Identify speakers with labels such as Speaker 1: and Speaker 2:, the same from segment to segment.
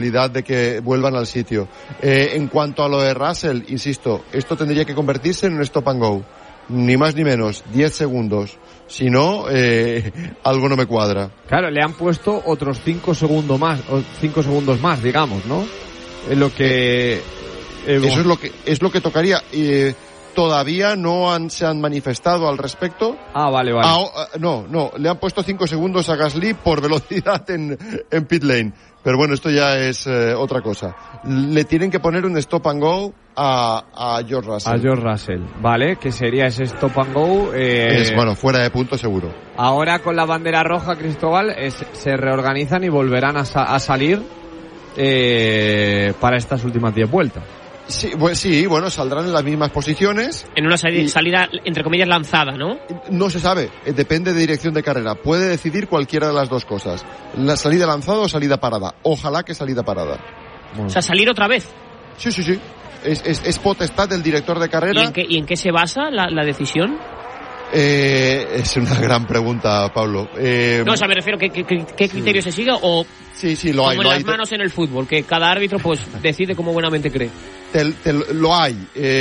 Speaker 1: de que vuelvan al sitio. En cuanto a lo de Russell, insisto, esto tendría que convertirse en un stop and go. Ni más ni menos, 10 segundos. Si no, algo no me cuadra.
Speaker 2: Claro, le han puesto otros 5 segundos más, digamos, ¿no? Es lo que...
Speaker 1: Eso es lo que tocaría. Todavía se han manifestado al respecto.
Speaker 2: Vale.
Speaker 1: No, le han puesto 5 segundos a Gasly por velocidad en pit lane. Pero bueno, esto ya es otra cosa. Le tienen que poner un stop and go a George Russell.
Speaker 2: A George Russell, vale, que sería ese stop and go.
Speaker 1: Fuera de punto seguro.
Speaker 2: Ahora con la bandera roja, Cristóbal, se reorganizan y volverán a salir para estas últimas 10 vueltas.
Speaker 1: Sí, bueno, saldrán en las mismas posiciones.
Speaker 3: En una salida, entre comillas, lanzada, ¿no?
Speaker 1: No se sabe, depende de dirección de carrera. Puede decidir cualquiera de las dos cosas. La salida lanzada o salida parada. Ojalá que salida parada.
Speaker 3: Bueno. O sea, salir otra vez.
Speaker 1: Sí. Es potestad del director de carrera.
Speaker 3: ¿Y en qué se basa la decisión?
Speaker 1: Es una gran pregunta, Pablo.
Speaker 3: No, o sea, me refiero, ¿qué criterio se sigue? O
Speaker 1: sí, lo hay.
Speaker 3: Como en las manos en el fútbol, que cada árbitro pues decide como buenamente cree.
Speaker 1: Lo hay.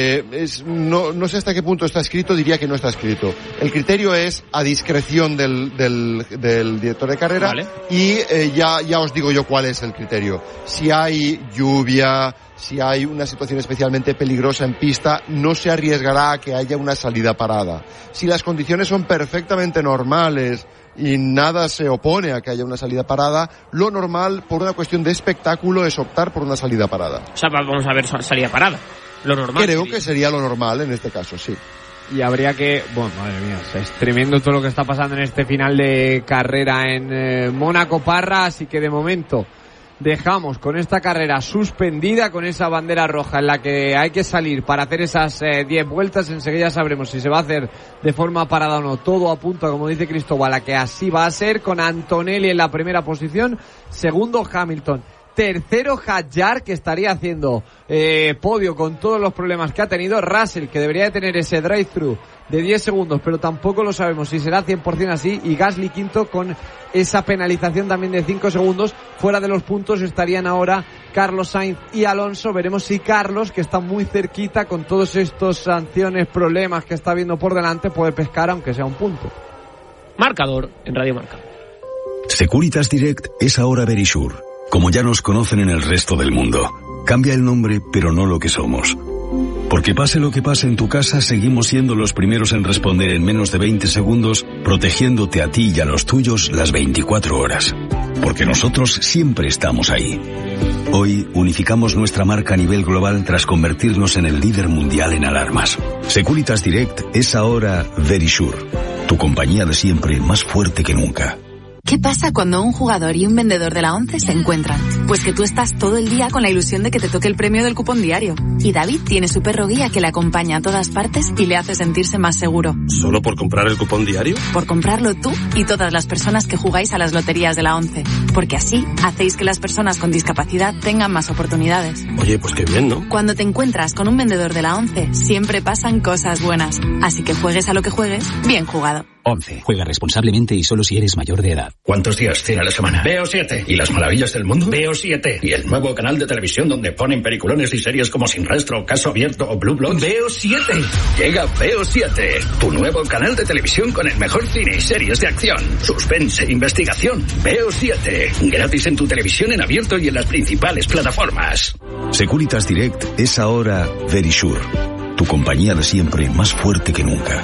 Speaker 1: No sé hasta qué punto está escrito, diría que no está escrito. El criterio es a discreción del director de carrera.
Speaker 3: Vale.
Speaker 1: Y ya os digo yo cuál es el criterio. Si hay lluvia, si hay una situación especialmente peligrosa en pista, no se arriesgará a que haya una salida parada. Si las condiciones son perfectamente normales y nada se opone a que haya una salida parada, lo normal, por una cuestión de espectáculo, es optar por una salida parada.
Speaker 3: O sea, vamos a ver salida parada. Lo normal.
Speaker 1: Creo que sería lo normal en este caso, sí.
Speaker 2: Y habría que... Bueno, madre mía, es tremendo todo lo que está pasando en este final de carrera en Mónaco, Parra, así que de momento dejamos con esta carrera suspendida, con esa bandera roja en la que hay que salir para hacer esas 10 vueltas. Enseguida sabremos si se va a hacer de forma parada o no. Todo apunta, como dice Cristóbal, a que así va a ser, con Antonelli en la primera posición, segundo Hamilton, tercero Hadjar, que estaría haciendo podio con todos los problemas que ha tenido, Russell, que debería de tener ese drive-thru de 10 segundos, pero tampoco lo sabemos si será 100% así, y Gasly quinto con esa penalización también de 5 segundos. Fuera de los puntos estarían ahora Carlos Sainz y Alonso. Veremos si Carlos, que está muy cerquita con todos estos sanciones, problemas que está viendo por delante, puede pescar aunque sea un punto.
Speaker 3: Marcador en Radio Marca.
Speaker 4: Securitas Direct es ahora Verisure, como ya nos conocen en el resto del mundo. Cambia el nombre, pero no lo que somos. Porque pase lo que pase en tu casa, seguimos siendo los primeros en responder en menos de 20 segundos, protegiéndote a ti y a los tuyos las 24 horas. Porque nosotros siempre estamos ahí. Hoy unificamos nuestra marca a nivel global tras convertirnos en el líder mundial en alarmas. Securitas Direct es ahora Verisure, tu compañía de siempre, más fuerte que nunca.
Speaker 5: ¿Qué pasa cuando un jugador y un vendedor de la ONCE se encuentran? Pues que tú estás todo el día con la ilusión de que te toque el premio del cupón diario. Y David tiene su perro guía que le acompaña a todas partes y le hace sentirse más seguro.
Speaker 6: ¿Solo por comprar el cupón diario?
Speaker 5: Por comprarlo tú y todas las personas que jugáis a las loterías de la ONCE. Porque así hacéis que las personas con discapacidad tengan más oportunidades.
Speaker 6: Oye, pues qué bien, ¿no?
Speaker 5: Cuando te encuentras con un vendedor de la ONCE, siempre pasan cosas buenas. Así que juegues a lo que juegues, bien jugado.
Speaker 7: 11. Juega responsablemente y solo si eres mayor de edad.
Speaker 8: ¿Cuántos días tiene la semana? Veo 7. ¿Y las maravillas del mundo? Veo 7. ¿Y el nuevo canal de televisión donde ponen peliculones y series como Sin Rastro, Caso Abierto o Blue Bloods? Veo 7. Llega Veo 7, tu nuevo canal de televisión con el mejor cine y series de acción, suspense, investigación. Veo 7. Gratis en tu televisión en abierto y en las principales plataformas.
Speaker 4: Securitas Direct es ahora Verisure, tu compañía de siempre, más fuerte que nunca.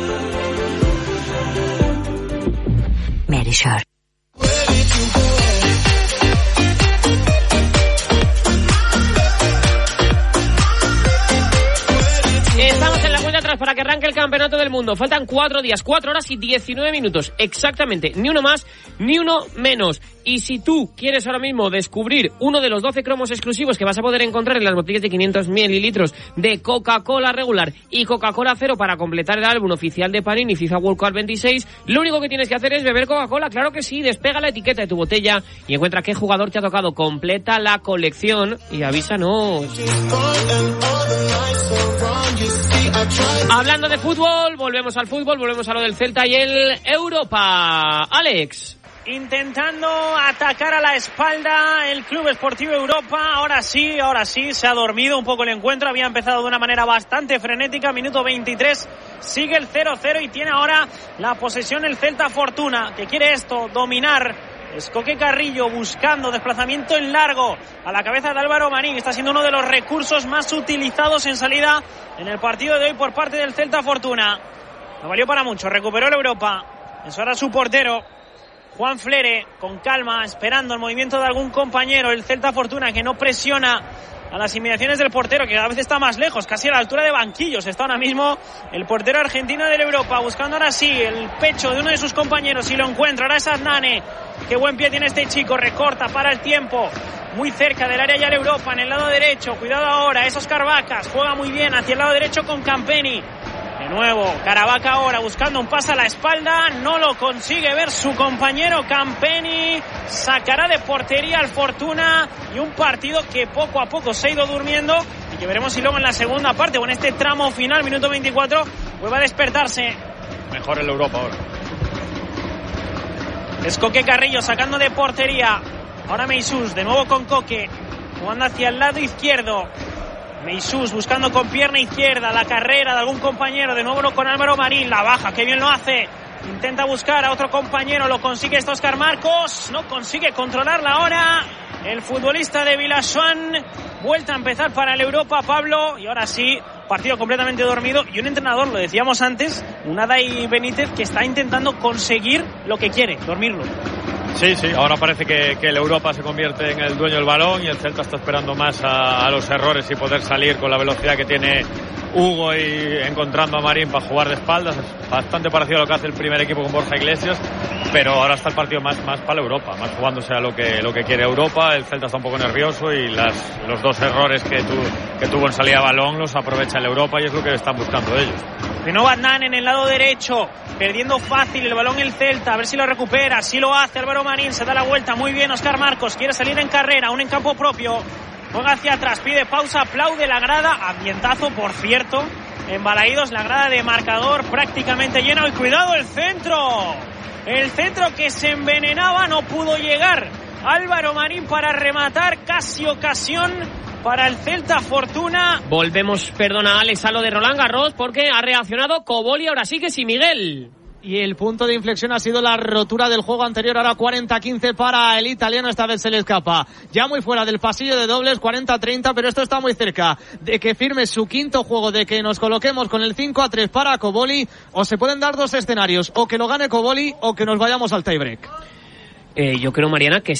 Speaker 5: Verisure.
Speaker 3: Estamos en la cuenta atrás para que arranque el campeonato del mundo. Faltan 4 días, 4 horas y 19 minutos. Exactamente, ni uno más, ni uno menos. Y si tú quieres ahora mismo descubrir uno de los 12 cromos exclusivos que vas a poder encontrar en las botellas de 500 mililitros de Coca-Cola regular y Coca-Cola cero para completar el álbum oficial de Panini FIFA World Cup 26, lo único que tienes que hacer es beber Coca-Cola. Claro que sí, despega la etiqueta de tu botella y encuentra qué jugador te ha tocado. Completa la colección y avísanos. Hablando de fútbol, volvemos al fútbol, volvemos a lo del Celta y el Europa. Alex.
Speaker 9: intentando atacar a la espalda el Club Esportivo Europa. Ahora sí, se ha dormido un poco el encuentro. Había empezado de una manera bastante frenética. Minuto 23, sigue el 0-0 y tiene ahora la posesión el Celta Fortuna, que quiere esto, dominar. Es Coque Carrillo buscando desplazamiento en largo a la cabeza de Álvaro Marín. Está siendo uno de los recursos más utilizados en salida en el partido de hoy por parte del Celta Fortuna. No valió para mucho, recuperó el Europa. Es ahora su portero, Juan Flere, con calma, esperando el movimiento de algún compañero. El Celta Fortuna, que no presiona a las inmediaciones del portero, que cada vez está más lejos, casi a la altura de banquillos. Está ahora mismo el portero argentino del Europa, buscando ahora sí el pecho de uno de sus compañeros, y lo encuentra. Ahora es Aznane. Qué buen pie tiene este chico, recorta, para el tiempo. Muy cerca del área ya el Europa, en el lado derecho. Cuidado ahora, es Óscar Vacas, juega muy bien hacia el lado derecho con Campeni. De nuevo, Caravaca ahora buscando un pase a la espalda, no lo consigue ver su compañero Campeni, sacará de portería al Fortuna, y un partido que poco a poco se ha ido durmiendo y que veremos si luego en la segunda parte o en este tramo final, minuto 24, vuelve a despertarse.
Speaker 10: Mejor el Europa ahora.
Speaker 9: Es Coque Carrillo sacando de portería, ahora Meisús, de nuevo con Coque, jugando hacia el lado izquierdo. Meisús buscando con pierna izquierda la carrera de algún compañero, de nuevo con Álvaro Marín, la baja, que bien lo hace, intenta buscar a otro compañero, lo consigue esto Óscar Marcos, no consigue controlarla ahora el futbolista de Vilasoan. Vuelta a empezar para el Europa, Pablo, y ahora sí, partido completamente dormido, y un entrenador, lo decíamos antes, Unai Benítez, que está intentando conseguir lo que quiere, dormirlo.
Speaker 10: Sí, ahora parece que el Europa se convierte en el dueño del balón, y el Celta está esperando más a los errores y poder salir con la velocidad que tiene Hugo y encontrando a Marín para jugar de espaldas. Es bastante parecido a lo que hace el primer equipo con Borja Iglesias, pero ahora está el partido más para el Europa, más jugándose a lo que quiere Europa. El Celta está un poco nervioso y los dos errores que tuvo en salida de balón los aprovecha el Europa, y es lo que están buscando ellos.
Speaker 9: De nuevo Adnan en el lado derecho, perdiendo fácil el balón el Celta, a ver si lo recupera, si lo hace Álvaro Marín, se da la vuelta, muy bien Óscar Marcos, quiere salir en carrera, aún en campo propio, juega hacia atrás, pide pausa, aplaude la grada, ambientazo por cierto, en Balaídos, la grada de marcador prácticamente llena, y cuidado el centro que se envenenaba, no pudo llegar Álvaro Marín para rematar, casi ocasión para el Celta Fortuna.
Speaker 3: Volvemos, perdona Alex, a lo de Roland Garros, porque ha reaccionado Coboli, ahora sí que sí, Miguel.
Speaker 11: Y el punto de inflexión ha sido la rotura del juego anterior, ahora 40-15 para el italiano, esta vez se le escapa. Ya muy fuera del pasillo de dobles, 40-30, pero esto está muy cerca de que firme su quinto juego, de que nos coloquemos con el 5-3 para Coboli, o se pueden dar dos escenarios, o que lo gane Coboli o que nos vayamos al tiebreak.
Speaker 3: Yo creo, Mariana, que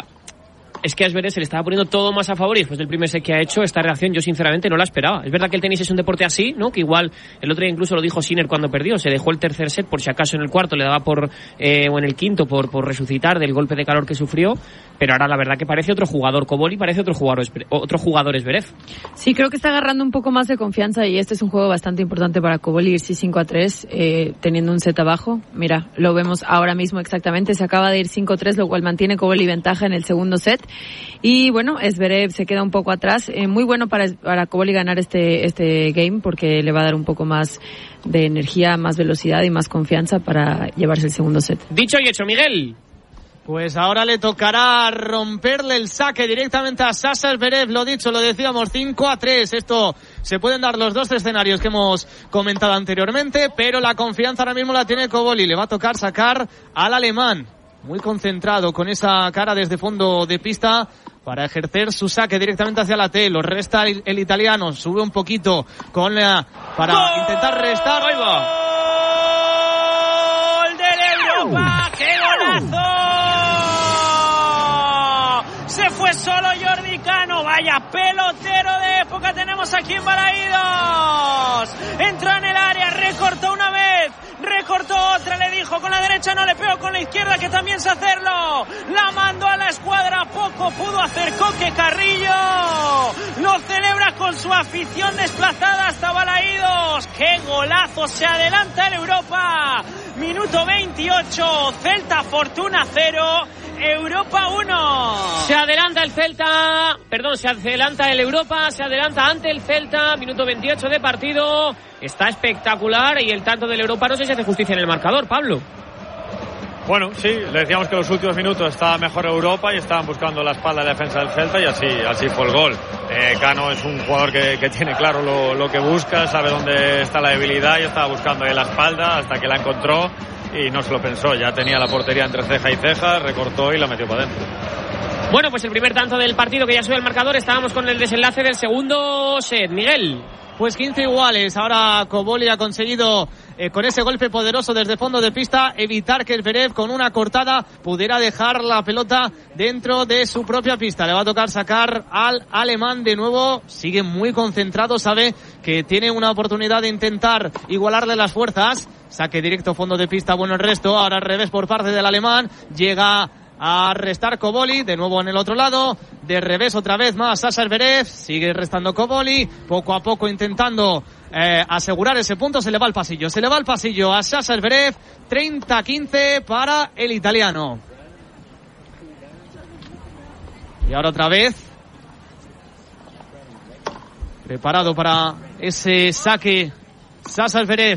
Speaker 3: es que a Zverev se le estaba poniendo todo más a favor, y después del primer set que ha hecho, esta reacción yo sinceramente no la esperaba. Es verdad que el tenis es un deporte así, ¿no? Que igual el otro día incluso lo dijo Sinner cuando perdió, se dejó el tercer set por si acaso en el cuarto le daba o en el quinto por resucitar del golpe de calor que sufrió, pero ahora la verdad que parece otro jugador Coboli, parece otro jugador Zverev.
Speaker 12: Sí, creo que está agarrando un poco más de confianza, y este es un juego bastante importante para Coboli, irse 5-3 teniendo un set abajo. Mira, lo vemos ahora mismo exactamente, se acaba de ir 5-3, lo cual mantiene Coboli ventaja en el segundo set. Y bueno, Zverev se queda un poco atrás. Muy bueno para Coboli ganar este game, porque le va a dar un poco más de energía, más velocidad y más confianza para llevarse el segundo set.
Speaker 3: Dicho y hecho, Miguel.
Speaker 11: Pues ahora le tocará romperle el saque directamente a Sasha Zverev. Lo dicho, lo decíamos, 5-3. Esto se pueden dar los dos escenarios que hemos comentado anteriormente, pero la confianza ahora mismo la tiene Coboli. Le va a tocar sacar al alemán, muy concentrado, con esa cara desde fondo de pista para ejercer su saque directamente hacia la T. Lo resta el italiano, sube un poquito para intentar restar. ¡Ahí va!
Speaker 9: ¡Gol del Europa! ¡Qué golazo! Se fue solo Jordi Cano, vaya pelotero de época tenemos aquí en Balaídos. Entró en el área, recortó una vez, recortó otra, le dijo con la derecha no, le pegó con la izquierda, que también sé hacerlo. La mandó a la escuadra, poco pudo hacer Coque Carrillo. Lo celebra con su afición desplazada hasta Balaídos. ¡Qué golazo! Se adelanta el Europa. Minuto 28, Celta Fortuna 0, Europa 1.
Speaker 3: Se adelanta el Celta, se adelanta el Europa, se adelanta ante el Celta, minuto 28 de partido. Está espectacular, y el tanto del Europa no sé si hace justicia en el marcador, Pablo.
Speaker 10: Bueno, sí, le decíamos que en los últimos minutos estaba mejor Europa y estaban buscando la espalda de la defensa del Celta y así fue el gol. Cano es un jugador que tiene claro lo que busca, sabe dónde está la debilidad y estaba buscando ahí la espalda hasta que la encontró y no se lo pensó. Ya tenía la portería entre ceja y ceja, recortó y la metió para adentro.
Speaker 3: Bueno, pues el primer tanto del partido que ya sube el marcador. Estábamos con el desenlace del segundo set. Miguel.
Speaker 11: Pues 15 iguales. Ahora Koboli ha conseguido con ese golpe poderoso desde fondo de pista evitar que Zverev con una cortada pudiera dejar la pelota dentro de su propia pista. Le va a tocar sacar al alemán de nuevo. Sigue muy concentrado, sabe que tiene una oportunidad de intentar igualarle las fuerzas. Saque directo fondo de pista, bueno el resto. Ahora al revés por parte del alemán. Llega a restar Koboli, de nuevo en el otro lado, de revés otra vez más Sasha Zverev, sigue restando Koboli, poco a poco intentando asegurar ese punto. Se le va al pasillo a Sasha Zverev, 30-15 para el italiano. Y ahora otra vez preparado para ese saque Sasha Zverev.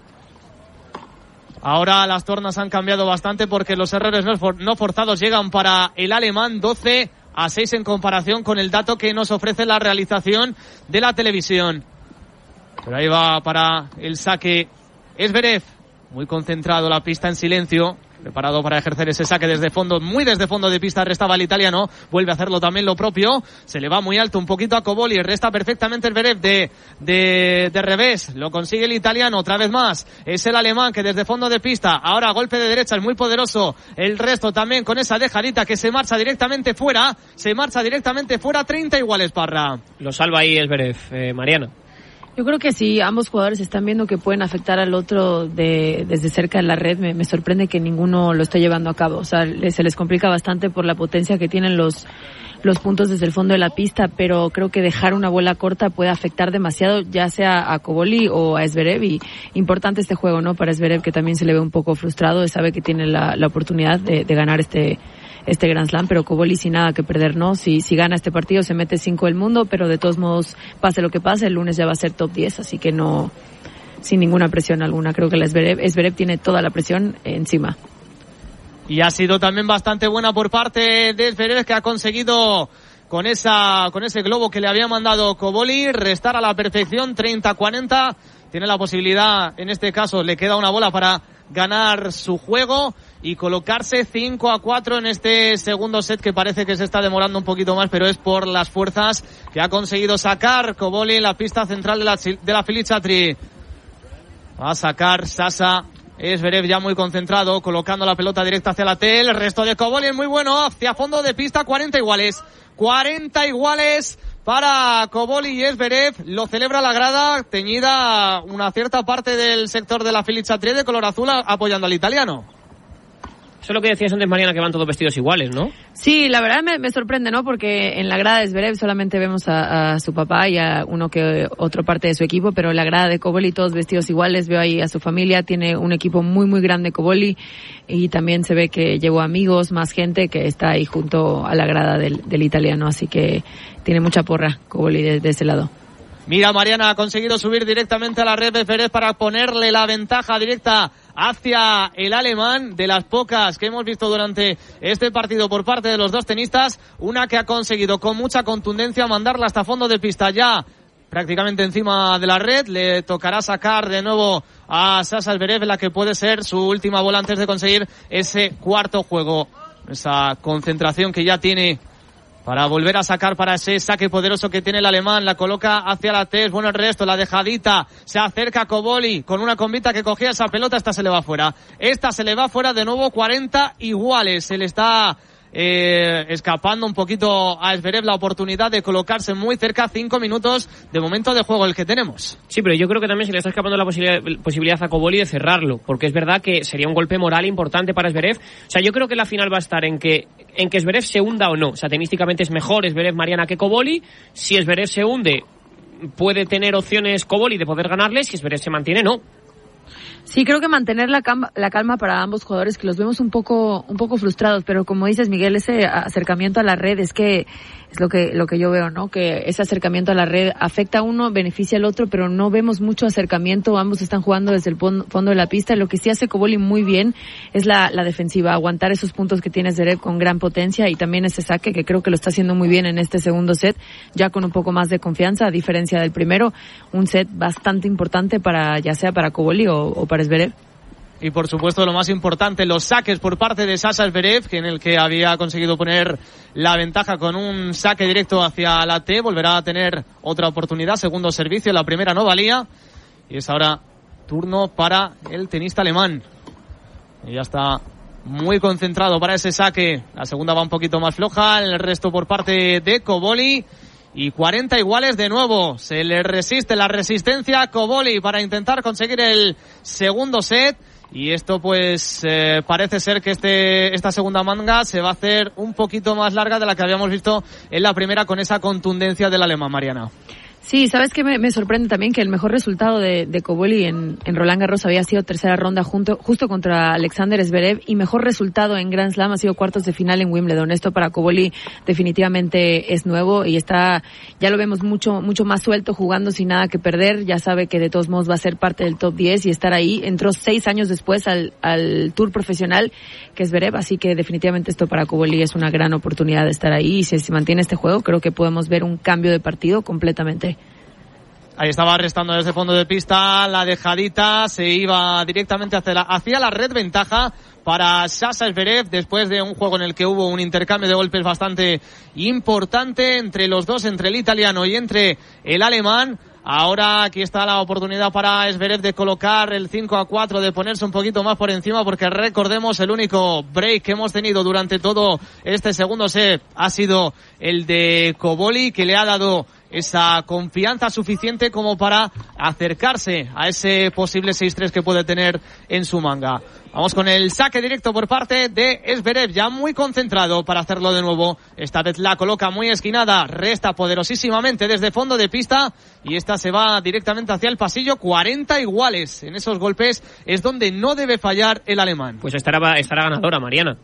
Speaker 11: Ahora las tornas han cambiado bastante porque los errores no forzados llegan para el alemán, 12-6 en comparación con el dato que nos ofrece la realización de la televisión. Pero ahí va para el saque Zverev, muy concentrado, la pista en silencio, preparado para ejercer ese saque desde fondo, muy desde fondo de pista. Restaba el italiano, vuelve a hacerlo también lo propio, se le va muy alto un poquito a Koboli, resta perfectamente Zverev de revés, lo consigue el italiano otra vez más, es el alemán que desde fondo de pista, ahora golpe de derecha, es muy poderoso, el resto también con esa dejadita que se marcha directamente fuera, 30 iguales, Parra.
Speaker 3: Lo salva ahí Zverev, Mariana.
Speaker 12: Yo creo que sí, ambos jugadores están viendo que pueden afectar al otro desde cerca de la red. Me sorprende que ninguno lo esté llevando a cabo. O sea, se les complica bastante por la potencia que tienen los puntos desde el fondo de la pista, pero creo que dejar una bola corta puede afectar demasiado, ya sea a Koboli o a Zverev. Y importante este juego, ¿no? Para Zverev, que también se le ve un poco frustrado, sabe que tiene la oportunidad de ganar este Grand Slam, pero Koboli sin nada que perder, ¿no? Si gana este partido se mete 5 del mundo, pero de todos modos, pase lo que pase, el lunes ya va a ser top 10, así que no, sin ninguna presión alguna. Creo que Zverev tiene toda la presión encima.
Speaker 11: Y ha sido también bastante buena por parte de Zverev, que ha conseguido con ese globo que le había mandado Koboli restar a la perfección, 30-40. Tiene la posibilidad, en este caso le queda una bola para ganar su juego y colocarse 5-4 en este segundo set, que parece que se está demorando un poquito más, pero es por las fuerzas que ha conseguido sacar Koboli en la pista central de la Filipiatri. Va a sacar Sasha Zverev ya muy concentrado, colocando la pelota directa hacia la tel. El resto de Koboli es muy bueno, hacia fondo de pista, 40 iguales para Koboli y Zverev. Lo celebra la grada, teñida una cierta parte del sector de la Filipiatri de color azul, apoyando al italiano.
Speaker 3: Eso es lo que decías antes, Mariana, que van todos vestidos iguales, ¿no?
Speaker 12: Sí, la verdad me sorprende, ¿no? Porque en la grada de Zverev solamente vemos a su papá y a otra parte de su equipo, pero en la grada de Koboli todos vestidos iguales. Veo ahí a su familia, tiene un equipo muy, muy grande Koboli, y también se ve que llevó amigos, más gente que está ahí junto a la grada del italiano, así que tiene mucha porra Koboli de ese lado.
Speaker 11: Mira, Mariana ha conseguido subir directamente a la red de Zverev para ponerle la ventaja directa hacia el alemán, de las pocas que hemos visto durante este partido por parte de los dos tenistas. Una que ha conseguido con mucha contundencia mandarla hasta fondo de pista, ya prácticamente encima de la red. Le tocará sacar de nuevo a Sasha Zverev, la que puede ser su última bola antes de conseguir ese cuarto juego. Esa concentración que ya tiene para volver a sacar para ese saque poderoso que tiene el alemán. La coloca hacia la test. Bueno, el resto, la dejadita. Se acerca a Koboli con una combita que cogía esa pelota. Esta se le va fuera. De nuevo, 40 iguales. Se le está escapando un poquito a Zverev la oportunidad de colocarse muy cerca. 5 minutos de momento de juego el que tenemos.
Speaker 3: Sí, pero yo creo que también se le está escapando la posibilidad a Koboli de cerrarlo, porque es verdad que sería un golpe moral importante para Zverev. O sea, yo creo que la final va a estar en que Zverev se hunda o no. O sea, tenísticamente es mejor Zverev, Mariana, que Koboli. Si Zverev se hunde, puede tener opciones Koboli de poder ganarle. Si Zverev se mantiene, no.
Speaker 12: Sí, creo que mantener la calma para ambos jugadores, que los vemos un poco frustrados, pero como dices, Miguel, ese acercamiento a la red es que Es lo que yo veo, ¿no? Que ese acercamiento a la red afecta a uno, beneficia al otro, pero no vemos mucho acercamiento. Ambos están jugando desde el fondo de la pista. Lo que sí hace Koboli muy bien es la defensiva, aguantar esos puntos que tiene Zverev con gran potencia, y también ese saque que creo que lo está haciendo muy bien en este segundo set, ya con un poco más de confianza, a diferencia del primero. Un set bastante importante ya sea para Koboli o para Zverev.
Speaker 11: Y por supuesto lo más importante, los saques por parte de Sasha Zverev, en el que había conseguido poner la ventaja con un saque directo hacia la T. Volverá a tener otra oportunidad, segundo servicio, la primera no valía, y es ahora turno para el tenista alemán. Y ya está muy concentrado para ese saque. La segunda va un poquito más floja, el resto por parte de Koboli. Y 40 iguales de nuevo. Se le resiste la resistencia a Koboli para intentar conseguir el segundo set. Y esto pues parece ser que esta segunda manga se va a hacer un poquito más larga de la que habíamos visto en la primera, con esa contundencia del alemán, Mariana.
Speaker 12: Sí, ¿sabes qué? Me sorprende también que el mejor resultado de Koboli en Roland Garros había sido tercera ronda justo contra Alexander Zverev, y mejor resultado en Grand Slam ha sido cuartos de final en Wimbledon. Esto para Koboli definitivamente es nuevo y ya lo vemos mucho más suelto, jugando sin nada que perder. Ya sabe que de todos modos va a ser parte del top 10 y estar ahí. Entró 6 años después al Tour profesional que es Zverev, así que definitivamente esto para Koboli es una gran oportunidad de estar ahí, y si se mantiene este juego creo que podemos ver un cambio de partido completamente.
Speaker 11: Ahí estaba restando desde fondo de pista, la dejadita se iba directamente hacia la red, ventaja para Sasha Zverev después de un juego en el que hubo un intercambio de golpes bastante importante entre los dos, entre el italiano y entre el alemán. Ahora aquí está la oportunidad para Zverev de colocar el 5-4, de ponerse un poquito más por encima, porque recordemos, el único break que hemos tenido durante todo este segundo set ha sido el de Koboli, que le ha dado esa confianza suficiente como para acercarse a ese posible 6-3 que puede tener en su manga. Vamos con el saque directo por parte de Zverev, ya muy concentrado para hacerlo de nuevo. Esta vez la coloca muy esquinada, resta poderosísimamente desde fondo de pista, y esta se va directamente hacia el pasillo. 40 iguales. En esos golpes es donde no debe fallar el alemán.
Speaker 3: Pues estará ganadora, Mariana.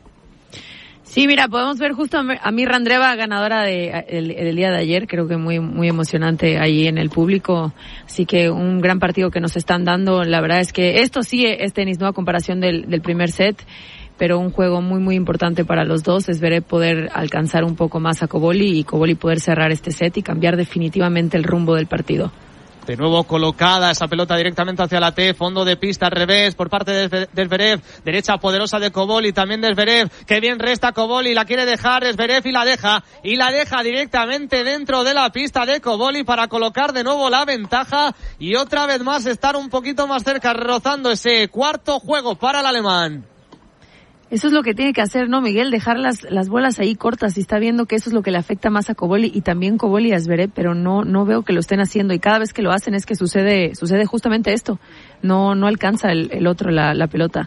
Speaker 12: Sí, mira, podemos ver justo a Mirra Andreeva, ganadora el día de ayer. Creo que muy emocionante ahí en el público. Así que un gran partido que nos están dando. La verdad es que esto sí es tenis, ¿no? A comparación del primer set, pero un juego muy importante para los dos. Zverev poder alcanzar un poco más a Koboli, y Koboli poder cerrar este set y cambiar definitivamente el rumbo del partido.
Speaker 11: De nuevo colocada esa pelota directamente hacia la T, fondo de pista al revés por parte de Zverev, derecha poderosa de Koboli, también de Zverev, que bien resta Koboli, la quiere dejar Zverev y la deja directamente dentro de la pista de Koboli para colocar de nuevo la ventaja y otra vez más estar un poquito más cerca, rozando ese cuarto juego para el alemán.
Speaker 12: Eso es lo que tiene que hacer, ¿no, Miguel? Dejar las bolas ahí cortas, y está viendo que eso es lo que le afecta más a Koboli, y también Koboli a Zverev, pero no veo que lo estén haciendo, y cada vez que lo hacen es que sucede justamente esto. No alcanza el otro la pelota.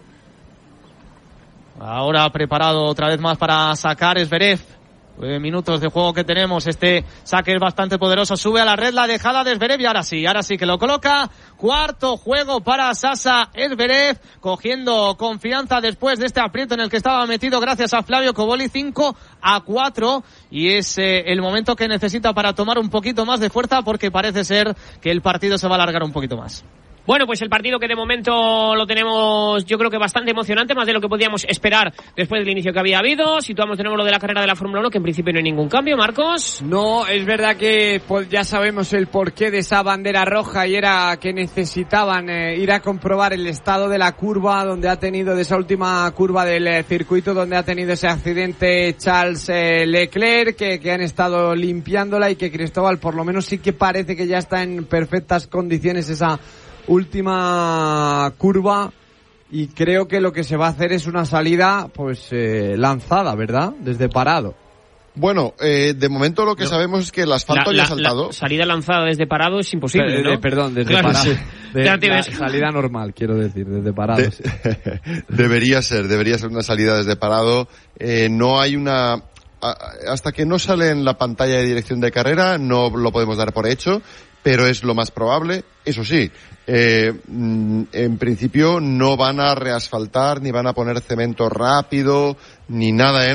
Speaker 11: Ahora preparado otra vez más para sacar Zverev. 9 minutos de juego que tenemos. Este saque es bastante poderoso. Sube a la red la dejada de Zverev, y ahora sí que lo coloca. Cuarto juego para Sasha Zverev, cogiendo confianza después de este aprieto en el que estaba metido gracias a Flavio Koboli. 5-4, y es el momento que necesita para tomar un poquito más de fuerza, porque parece ser que el partido se va a alargar un poquito más.
Speaker 3: Bueno, pues el partido que de momento lo tenemos, yo creo que bastante emocionante, más de lo que podíamos esperar después del inicio que había habido. Situamos de nuevo lo de la carrera de la Fórmula 1, que en principio no hay ningún cambio, Marcos.
Speaker 2: No, es verdad que pues, ya sabemos el porqué de esa bandera roja, y era que necesitaban ir a comprobar el estado de la curva, donde ha tenido, de esa última curva del circuito, donde ha tenido ese accidente Charles Leclerc, que han estado limpiándola, y que Cristóbal por lo menos sí que parece que ya está en perfectas condiciones esa última curva, y creo que lo que se va a hacer es una salida pues lanzada, ¿verdad? Desde parado.
Speaker 1: Bueno, de momento lo que sabemos es que el asfalto ya ha saltado.
Speaker 3: La salida lanzada desde parado es imposible, ¿no?
Speaker 2: Perdón, desde
Speaker 3: claro,
Speaker 2: parado.
Speaker 3: Sí.
Speaker 2: La salida normal, quiero decir, desde parado. Sí.
Speaker 1: Debería ser una salida desde parado. No hay una... Hasta que no sale en la pantalla de dirección de carrera no lo podemos dar por hecho, pero es lo más probable. Eso sí, en principio no van a reasfaltar, ni van a poner cemento rápido, ni nada de nada.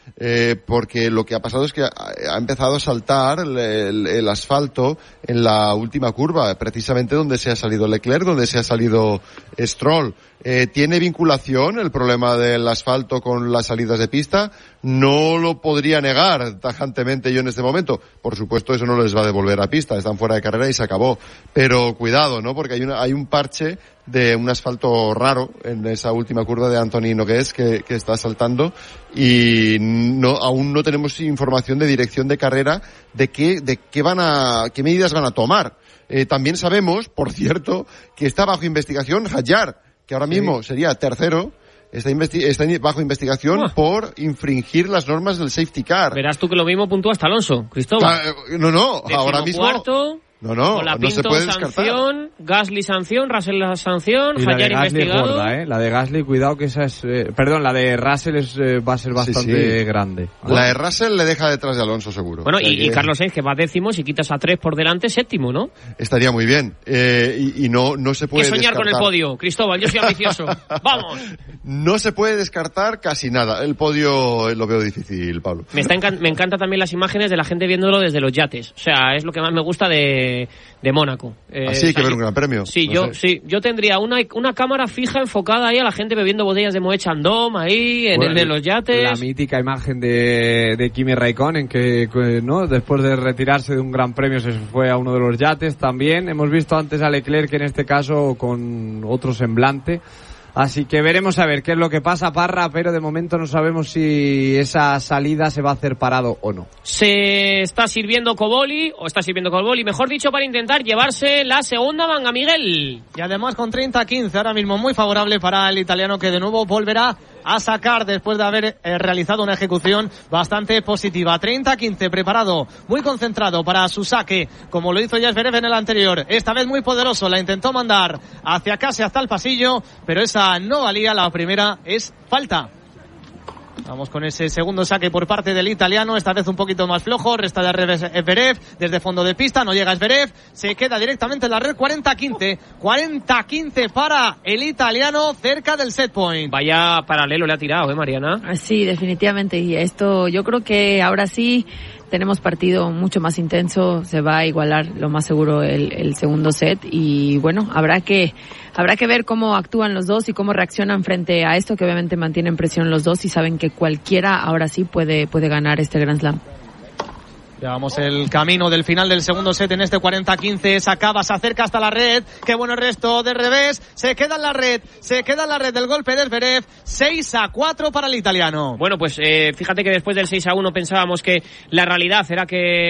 Speaker 1: porque lo que ha pasado es que ha empezado a saltar el asfalto en la última curva, precisamente donde se ha salido Leclerc, donde se ha salido Stroll. ¿Tiene vinculación el problema del asfalto con las salidas de pista? No lo podría negar tajantemente yo en este momento. Por supuesto, eso no les va a devolver a pista, están fuera de carrera y se acabó. Pero cuidado, ¿no? Porque hay un parche de un asfalto raro en esa última curva de Anthony Nogués que está saltando, y aún no tenemos información de dirección de carrera de qué medidas van a tomar. También sabemos, por cierto, que está bajo investigación Hadjar, que ahora mismo sería tercero. Está bajo investigación por infringir las normas del safety car.
Speaker 3: Verás tú que lo mismo puntúa hasta Alonso, Cristóbal.
Speaker 1: No, ahora mismo...
Speaker 3: Cuarto,
Speaker 1: no se puede descartar.
Speaker 3: Sanción, Gasly sanción, Russell sanción, Hadjar investigado.
Speaker 2: Gorda, La de Gasly, cuidado que esa es... la de Russell va a ser bastante grande.
Speaker 1: La de Russell le deja detrás de Alonso, seguro.
Speaker 3: Bueno, y Carlos Sainz, que va décimo, si quitas a 3 por delante, séptimo, ¿no?
Speaker 1: Estaría muy bien. Y no se puede
Speaker 3: soñar
Speaker 1: descartar.
Speaker 3: Con el podio, Cristóbal, yo soy ambicioso. ¡Vamos!
Speaker 1: No se puede descartar casi nada. El podio lo veo difícil, Pablo.
Speaker 3: Me encanta también las imágenes de la gente viéndolo desde los yates. O sea, es lo que más me gusta de Mónaco.
Speaker 1: Así hay que ver un gran premio.
Speaker 3: Sí, yo tendría una cámara fija enfocada ahí a la gente bebiendo botellas de Moet Chandon ahí en el de los yates.
Speaker 2: La mítica imagen de Kimi Raikkonen que no, después de retirarse de un gran premio se fue a uno de los yates también. Hemos visto antes a Leclerc, en este caso con otro semblante. Así que veremos a ver qué es lo que pasa, Parra, pero de momento no sabemos si esa salida se va a hacer parado o no.
Speaker 3: Se está sirviendo Coboli, mejor dicho, para intentar llevarse la segunda manga, Miguel.
Speaker 11: Y además con 30-15, ahora mismo muy favorable para el italiano, que de nuevo volverá a sacar después de haber realizado una ejecución bastante positiva. 30-15, preparado, muy concentrado para su saque, como lo hizo ya Zverev en el anterior. Esta vez muy poderoso, la intentó mandar hacia casi hasta el pasillo, pero esa no valía. La primera es falta. Vamos con ese segundo saque por parte del italiano, esta vez un poquito más flojo, resta de revés Zverev, desde fondo de pista, no llega Zverev, se queda directamente en la red. 40-15 para el italiano, cerca del set point.
Speaker 3: Vaya paralelo le ha tirado, Mariana.
Speaker 12: Sí, definitivamente, y esto yo creo que ahora sí tenemos partido mucho más intenso, se va a igualar lo más seguro el segundo set, y bueno, habrá que ver cómo actúan los dos y cómo reaccionan frente a esto, que obviamente mantienen presión los dos y saben que cualquiera ahora sí puede ganar este Grand Slam.
Speaker 11: Llevamos el camino del final del segundo set en este 40-15, se acaba, se acerca hasta la red, qué bueno resto de revés, se queda en la red del golpe del Zverev, 6-4 para el italiano.
Speaker 3: Bueno, pues fíjate que después del 6-1 pensábamos que la realidad era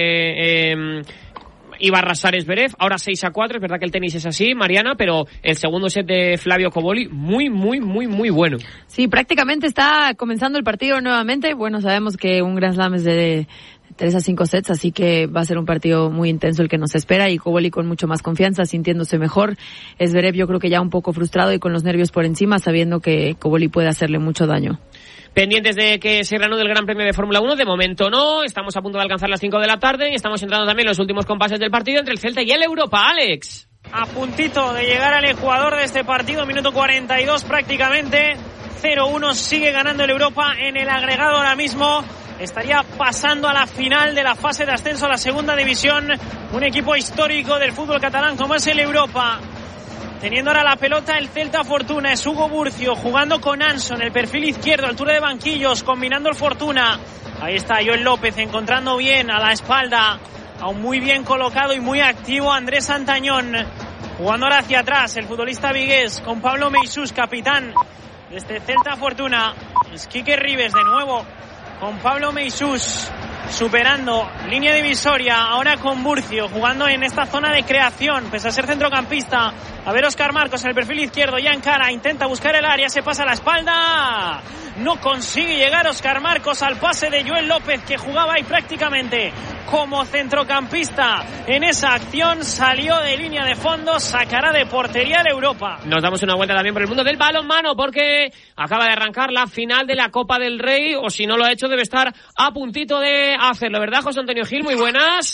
Speaker 3: que iba a arrasar Zverev, ahora 6-4, es verdad que el tenis es así, Mariana, pero el segundo set de Flavio Coboli, muy bueno.
Speaker 12: Sí, prácticamente está comenzando el partido nuevamente. Bueno, sabemos que un Grand Slam es de 3 a 5 sets, así que va a ser un partido muy intenso el que nos espera, y Coboli con mucho más confianza, sintiéndose mejor. Zverev yo creo que ya un poco frustrado y con los nervios por encima, sabiendo que Coboli puede hacerle mucho daño.
Speaker 3: Pendientes de que se reanude el Gran Premio de Fórmula 1, de momento no, estamos a punto de alcanzar las 5 de la tarde y estamos entrando también en los últimos compases del partido entre el Celta y el Europa. Alex.
Speaker 9: A puntito de llegar al ecuador de este partido, minuto 42 prácticamente, 0-1, sigue ganando el Europa en el agregado ahora mismo. Estaría pasando a la final de la fase de ascenso a la segunda división, un equipo histórico del fútbol catalán como es el Europa. Teniendo ahora la pelota el Celta Fortuna, es Hugo Burcio jugando con Anson, el perfil izquierdo, altura de banquillos, combinando el Fortuna. Ahí está Joel López encontrando bien a la espalda, aún muy bien colocado y muy activo Andrés Santañón. Jugando ahora hacia atrás el futbolista vigués con Pablo Meisús, capitán de este Celta Fortuna. Es Quique Ribes de nuevo con Pablo Meisús, superando línea divisoria, ahora con Burcio, jugando en esta zona de creación, pese a ser centrocampista. A ver Óscar Marcos en el perfil izquierdo, ya encara, intenta buscar el área, se pasa a la espalda. No consigue llegar Óscar Marcos al pase de Joel López, que jugaba ahí prácticamente como centrocampista en esa acción. Salió de línea de fondo, sacará de portería el Europa.
Speaker 3: Nos damos una vuelta también por el mundo del balonmano, porque acaba de arrancar la final de la Copa del Rey, o si no lo ha hecho debe estar a puntito de hacerlo, ¿verdad, José Antonio Gil? Muy buenas.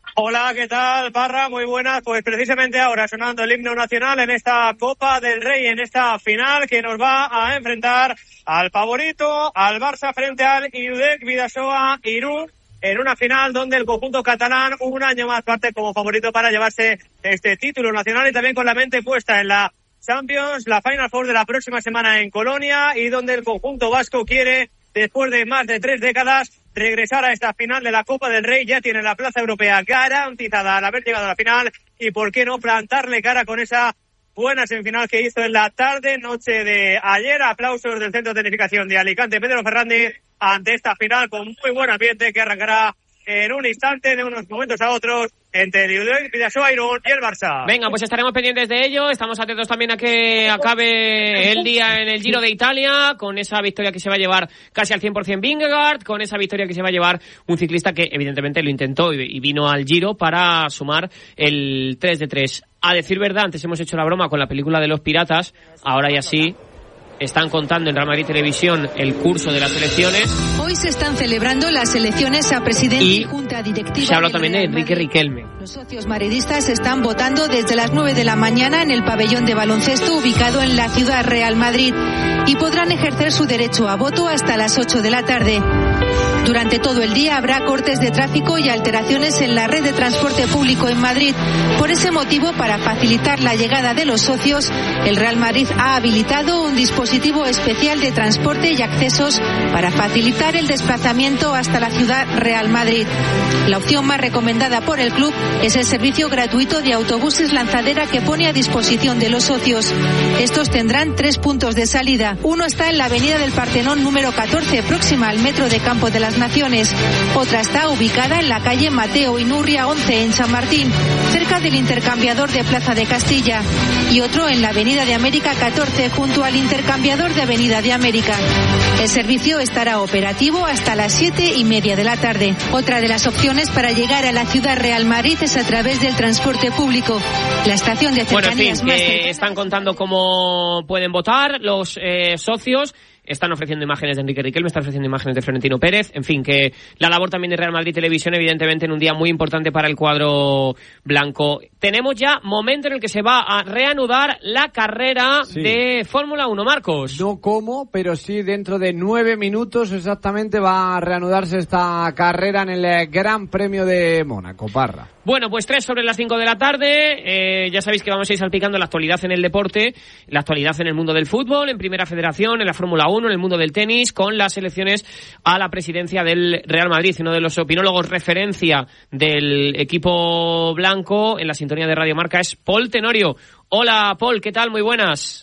Speaker 13: Hola, ¿qué tal, Parra? Muy buenas. Pues precisamente ahora sonando el himno nacional en esta Copa del Rey, en esta final que nos va a enfrentar al favorito, al Barça frente al UDEC Bidasoa Irún, en una final donde el conjunto catalán un año más parte como favorito para llevarse este título nacional y también con la mente puesta en la Champions, la Final Four de la próxima semana en Colonia, y donde el conjunto vasco quiere, después de más de 3 décadas, regresar a esta final de la Copa del Rey. Ya tiene la plaza europea garantizada al haber llegado a la final, y por qué no plantarle cara con esa buena semifinal que hizo en la tarde, noche de ayer. Aplausos del Centro de Tecnificación de Alicante, Pedro Fernández, ante esta final con muy buen ambiente que arrancará en un instante, de unos momentos a otros, entre el UDEC Bidasoa Irún y el Barça.
Speaker 3: Venga, pues estaremos pendientes de ello. Estamos atentos también a que acabe el día en el Giro de Italia, con esa victoria que se va a llevar casi al 100% Vingegaard, con esa victoria que se va a llevar un ciclista que evidentemente lo intentó y vino al Giro para sumar el 3-3. A decir verdad, antes hemos hecho la broma con la película de los piratas, ahora ya sí están contando en Real Madrid Televisión el curso de las elecciones.
Speaker 14: Hoy se están celebrando las elecciones a presidente y junta directiva.
Speaker 3: Se habla también de Enrique Riquelme.
Speaker 14: Los socios madridistas están votando desde las 9 de la mañana en el pabellón de baloncesto ubicado en la ciudad Real Madrid y podrán ejercer su derecho a voto hasta las 8 de la tarde. Durante todo el día habrá cortes de tráfico y alteraciones en la red de transporte público en Madrid. Por ese motivo, para facilitar la llegada de los socios, el Real Madrid ha habilitado un dispositivo especial de transporte y accesos para facilitar el desplazamiento hasta la ciudad Real Madrid. La opción más recomendada por el club es el servicio gratuito de autobuses lanzadera que pone a disposición de los socios. Estos tendrán 3 puntos de salida. Uno está en la avenida del Partenón número 14, próxima al metro de Campo de las Naciones. Otra está ubicada en la calle Mateo Inurria 11 en San Martín, cerca del intercambiador de Plaza de Castilla. Y otro en la avenida de América 14, junto al intercambiador de Avenida de América. El servicio estará operativo hasta las 7:30 de la tarde. Otra de las opciones para llegar a la ciudad Real Madrid es a través del transporte público. La estación de cercanías
Speaker 3: más cercana. Están contando cómo pueden votar los socios. Están ofreciendo imágenes de Enrique Riquelme, están ofreciendo imágenes de Florentino Pérez. En fin, que la labor también de Real Madrid Televisión, evidentemente, en un día muy importante para el cuadro blanco. Tenemos ya momento en el que se va a reanudar la carrera de Fórmula 1, Marcos.
Speaker 2: No cómo, pero sí dentro de 9 minutos exactamente va a reanudarse esta carrera en el Gran Premio de Mónaco, Parra.
Speaker 3: Bueno, pues 3 sobre las 5 de la tarde. Ya sabéis que vamos a ir salpicando la actualidad en el deporte, la actualidad en el mundo del fútbol, en Primera Federación, en la Fórmula 1, en el mundo del tenis, con las elecciones a la presidencia del Real Madrid. Uno de los opinólogos referencia del equipo blanco en la sintonía de Radio Marca es Paul Tenorio. Hola, Paul, ¿qué tal? Muy buenas.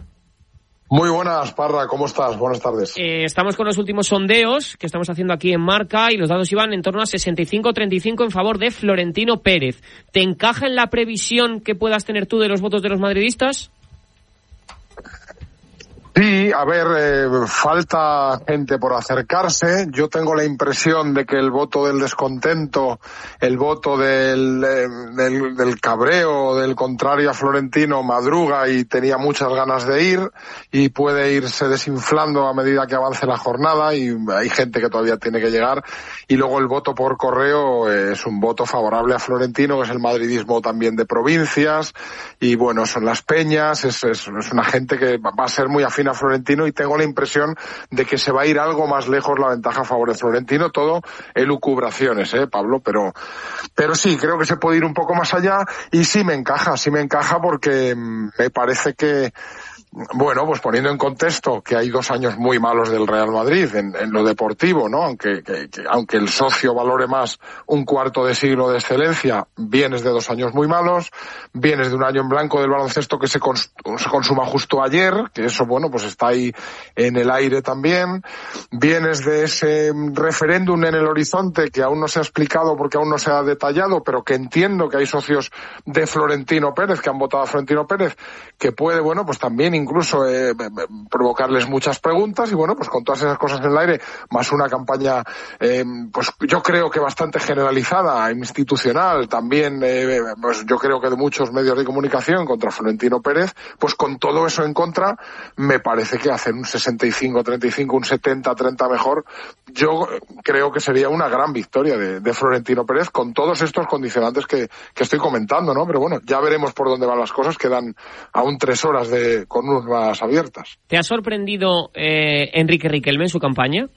Speaker 15: Muy buenas, Parra, ¿cómo estás? Buenas tardes.
Speaker 3: Estamos con los últimos sondeos que estamos haciendo aquí en Marca y los datos iban en torno a 65-35 en favor de Florentino Pérez. ¿Te encaja en la previsión que puedas tener tú de los votos de los madridistas?
Speaker 15: Sí, a ver, falta gente por acercarse. Yo tengo la impresión de que el voto del descontento, el voto del cabreo, del contrario a Florentino, madruga y tenía muchas ganas de ir y puede irse desinflando a medida que avance la jornada y hay gente que todavía tiene que llegar. Y luego el voto por correo es un voto favorable a Florentino, que es el madridismo también de provincias y bueno, son las peñas, es una gente que va a ser muy afín a Florentino y tengo la impresión de que se va a ir algo más lejos la ventaja a favor de Florentino, todo elucubraciones, Pablo, pero sí, creo que se puede ir un poco más allá y sí me encaja porque me parece que bueno, pues poniendo en contexto que hay 2 años muy malos del Real Madrid en lo deportivo, ¿no? Aunque el socio valore más un cuarto de siglo de excelencia, vienes de 2 años muy malos, vienes de un año en blanco del baloncesto que se consuma justo ayer, que eso, bueno, pues está ahí en el aire también, vienes de ese referéndum en el horizonte que aún no se ha explicado porque aún no se ha detallado, pero que entiendo que hay socios de Florentino Pérez que han votado a Florentino Pérez, que puede, bueno, pues también incluso provocarles muchas preguntas y bueno, pues con todas esas cosas en el aire, más una campaña pues yo creo que bastante generalizada, institucional, también pues yo creo que de muchos medios de comunicación contra Florentino Pérez, pues con todo eso en contra, me parece que hacer un 65-35, un 70-30 mejor, yo creo que sería una gran victoria de Florentino Pérez con todos estos condicionantes que estoy comentando, ¿no? Pero bueno, ya veremos por dónde van las cosas, quedan aún 3 horas con urnas abiertas.
Speaker 3: ¿Te ha sorprendido Enrique Riquelme en su campaña?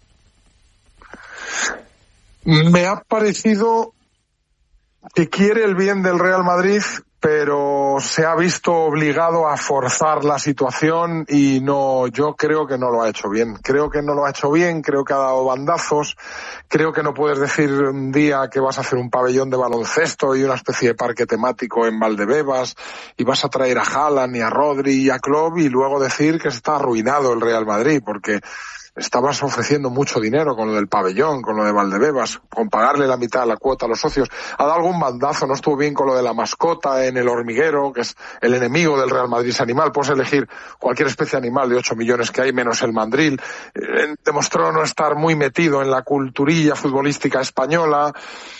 Speaker 15: Me ha parecido que quiere el bien del Real Madrid, pero se ha visto obligado a forzar la situación y yo creo que no lo ha hecho bien. Creo que ha dado bandazos, creo que no puedes decir un día que vas a hacer un pabellón de baloncesto y una especie de parque temático en Valdebebas y vas a traer a Haaland y a Rodri y a Klopp y luego decir que está arruinado el Real Madrid, porque estabas ofreciendo mucho dinero con lo del pabellón, con lo de Valdebebas, con pagarle la mitad de la cuota a los socios. Ha dado algún bandazo, no estuvo bien con lo de la mascota en el hormiguero, que es el enemigo del Real Madrid, ese animal. Puedes elegir cualquier especie de animal de 8 millones que hay, menos el mandril. Demostró no estar muy metido en la culturilla futbolística española.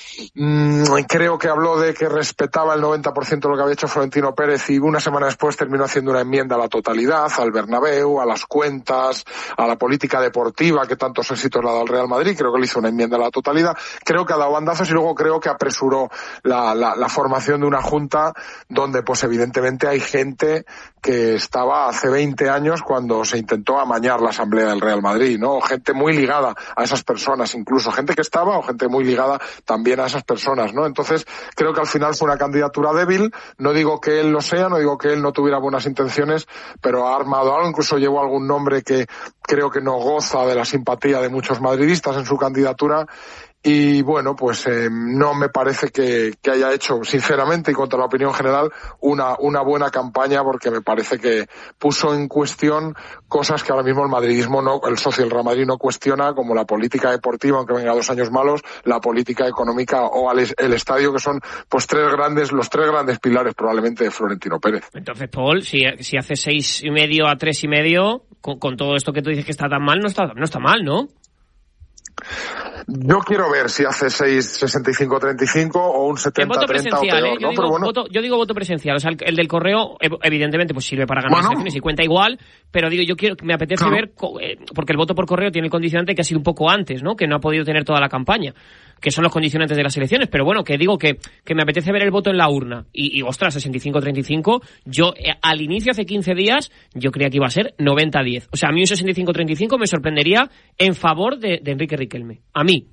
Speaker 15: Creo que habló de que respetaba el 90% de lo que había hecho Florentino Pérez y una semana después terminó haciendo una enmienda a la totalidad, al Bernabéu, a las cuentas, a la política deportiva que tantos éxitos le ha dado al Real Madrid. Creo que le hizo una enmienda a la totalidad. Creo que ha dado bandazos y luego creo que apresuró la formación de una junta donde pues evidentemente hay gente que estaba hace 20 años cuando se intentó amañar la asamblea del Real Madrid, ¿no? Gente muy ligada a esas personas, incluso gente que estaba o gente muy ligada también a esas personas, ¿no? Entonces, creo que al final fue una candidatura débil. No digo que él lo sea, no digo que él no tuviera buenas intenciones, pero ha armado algo, incluso llevó algún nombre que creo que no goza de la simpatía de muchos madridistas en su candidatura. Y bueno, pues no me parece que haya hecho, sinceramente y contra la opinión general, una buena campaña, porque me parece que puso en cuestión cosas que ahora mismo el madridismo el socio del Real Madrid no cuestiona, como la política deportiva, aunque venga 2 años malos, la política económica o el estadio, que son pues los tres grandes pilares probablemente de Florentino Pérez.
Speaker 3: Entonces, Paul, si hace 6,5 a 3,5, con todo esto que tú dices que está tan mal, no está mal, ¿no?
Speaker 15: Yo quiero ver si hace 65-35 o un 70-30
Speaker 3: voto presencial,
Speaker 15: o peor,
Speaker 3: yo digo voto presencial. O sea, el del correo, evidentemente, pues sirve para ganar elecciones y cuenta igual, pero digo, me apetece ver, porque el voto por correo tiene el condicionante que ha sido un poco antes, ¿no? Que no ha podido tener toda la campaña, que son los condicionantes de las elecciones, pero bueno, que digo que me apetece ver el voto en la urna. Y ostras, 65-35, yo al inicio, hace 15 días, yo creía que iba a ser 90-10. O sea, a mí un 65-35 me sorprendería en favor de Enrique Riquelme. A mí.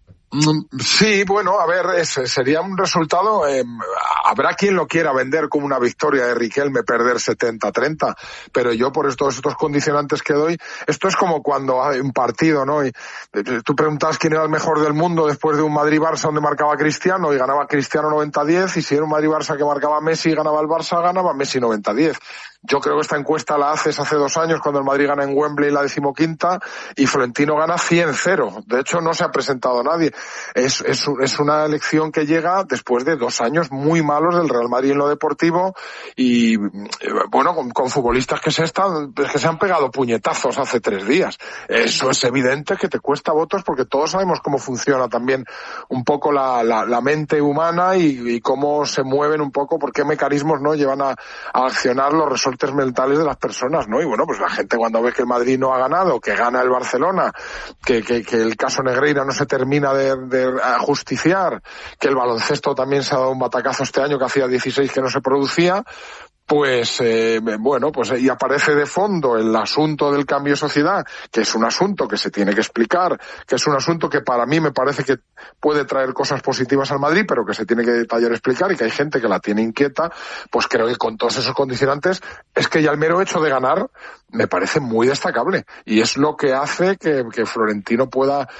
Speaker 15: Sí, bueno, a ver, sería un resultado, habrá quien lo quiera vender como una victoria de Riquelme perder 70-30, pero yo por todos estos condicionantes que doy, esto es como cuando hay un partido, ¿no? Y tú preguntas quién era el mejor del mundo después de un Madrid-Barça donde marcaba Cristiano y ganaba Cristiano 90-10, y si era un Madrid-Barça que marcaba Messi y ganaba el Barça, ganaba Messi 90-10. Yo creo que esta encuesta la haces hace 2 años cuando el Madrid gana en Wembley la 15ª y Florentino gana 100-0. De hecho, no se ha presentado nadie. Es una elección que llega después de 2 años muy malos del Real Madrid en lo deportivo y, bueno, con futbolistas que se han pegado puñetazos hace 3 días. Eso es evidente que te cuesta votos porque todos sabemos cómo funciona también un poco la mente humana y cómo se mueven un poco, por qué mecanismos no llevan a accionar los resortes mentales de las personas, ¿no? Y bueno, pues la gente cuando ve que el Madrid no ha ganado, que gana el Barcelona, que el caso Negreira no se termina de justiciar, que el baloncesto también se ha dado un batacazo este año que hacía 16 que no se producía, pues bueno, pues y aparece de fondo el asunto del cambio de sociedad, que es un asunto que se tiene que explicar, que es un asunto que para mí me parece que puede traer cosas positivas al Madrid, pero que se tiene que detallar explicar y que hay gente que la tiene inquieta, pues creo que con todos esos condicionantes es que ya el mero hecho de ganar me parece muy destacable y es lo que hace que Florentino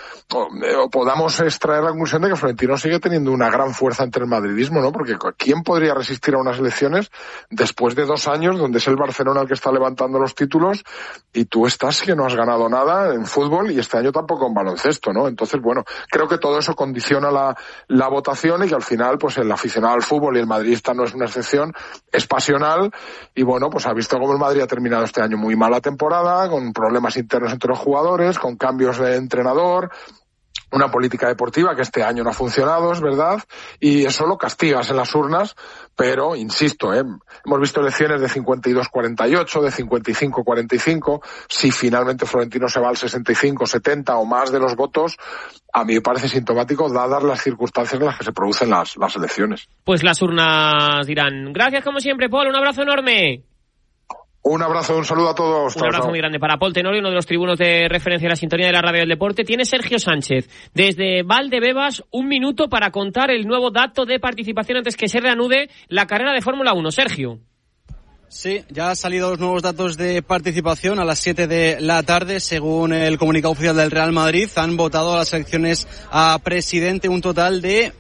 Speaker 15: podamos extraer la conclusión de que Florentino sigue teniendo una gran fuerza entre el madridismo, ¿no? Porque ¿quién podría resistir a unas elecciones después después de 2 años donde es el Barcelona el que está levantando los títulos y tú estás que no has ganado nada en fútbol y este año tampoco en baloncesto, ¿no? Entonces, bueno, creo que todo eso condiciona la votación y que al final, pues el aficionado al fútbol y el madridista no es una excepción, es pasional y bueno, pues ha visto cómo el Madrid ha terminado este año muy mala temporada, con problemas internos entre los jugadores, con cambios de entrenador, una política deportiva que este año no ha funcionado, es verdad, y eso lo castigas en las urnas, pero, insisto, hemos visto elecciones de 52-48, de 55-45, si finalmente Florentino se va al 65-70 o más de los votos, a mí me parece sintomático dadas las circunstancias en las que se producen las elecciones.
Speaker 3: Pues las urnas dirán. Gracias como siempre, Paul, un abrazo enorme.
Speaker 15: Un abrazo, un saludo a todos.
Speaker 3: Un abrazo muy grande para Paul Tenorio, uno de los tribunos de referencia de la sintonía de la radio del deporte. Tiene Sergio Sánchez desde Valdebebas 1 minuto para contar el nuevo dato de participación antes que se reanude la carrera de Fórmula 1. Sergio.
Speaker 16: Sí, ya han salido los nuevos datos de participación a las 7 de la tarde. Según el comunicado oficial del Real Madrid, han votado a las elecciones a presidente un total de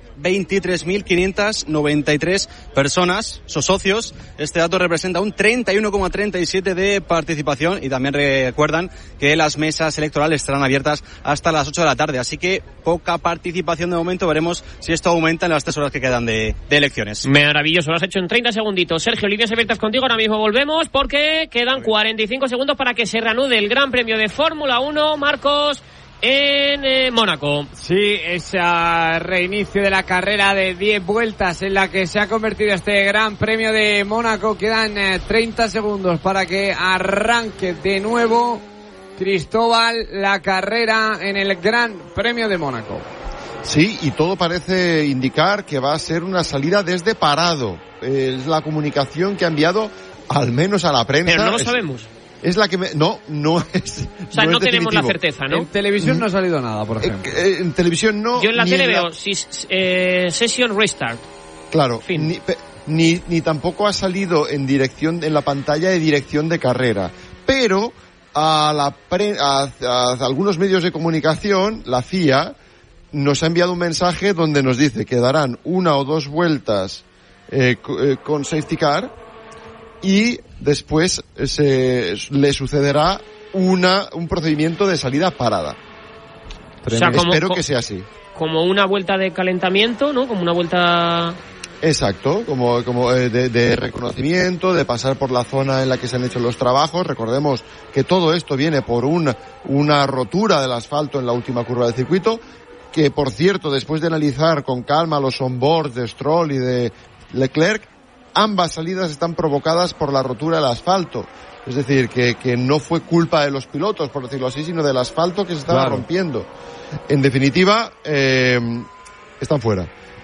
Speaker 16: 23.593 personas, sus socios. Este dato representa un 31,37 de participación y también recuerdan que las mesas electorales estarán abiertas hasta las 8 de la tarde. Así que poca participación de momento. Veremos si esto aumenta en las 3 horas que quedan de elecciones.
Speaker 3: Maravilloso, lo has hecho en 30 segunditos. Sergio, líneas abiertas contigo. Ahora mismo volvemos porque quedan 45 segundos para que se reanude el Gran Premio de Fórmula 1. Marcos, en Mónaco.
Speaker 2: Sí, ese reinicio de la carrera de 10 vueltas en la que se ha convertido este Gran Premio de Mónaco. Quedan 30 segundos para que arranque de nuevo, Cristóbal, la carrera en el Gran Premio de Mónaco.
Speaker 1: Sí, y todo parece indicar que va a ser una salida desde parado. Es la comunicación que ha enviado al menos a la prensa.
Speaker 3: Pero no lo sabemos.
Speaker 1: Es la que no es.
Speaker 3: O sea, no tenemos la
Speaker 1: definitivo.
Speaker 3: certeza, ¿no?
Speaker 2: En televisión no ha salido nada, por ejemplo.
Speaker 1: En televisión no.
Speaker 3: Yo en la tele veo Session Restart.
Speaker 1: Claro, ni tampoco ha salido en la pantalla de dirección de carrera. Pero a algunos medios de comunicación, la FIA nos ha enviado un mensaje donde nos dice que darán 1 o 2 vueltas con safety car y después le sucederá un procedimiento de salida parada.
Speaker 3: O sea,
Speaker 1: espero que sea así.
Speaker 3: Como una vuelta de calentamiento, ¿no? Como una vuelta...
Speaker 1: Exacto, como de reconocimiento, de pasar por la zona en la que se han hecho los trabajos. Recordemos que todo esto viene por una rotura del asfalto en la última curva del circuito, que por cierto, después de analizar con calma los onboards de Stroll y de Leclerc, ambas salidas están provocadas por la rotura del asfalto. Es decir, que no fue culpa de los pilotos, por decirlo así, sino del asfalto que se estaba rompiendo. En definitiva, están fuera.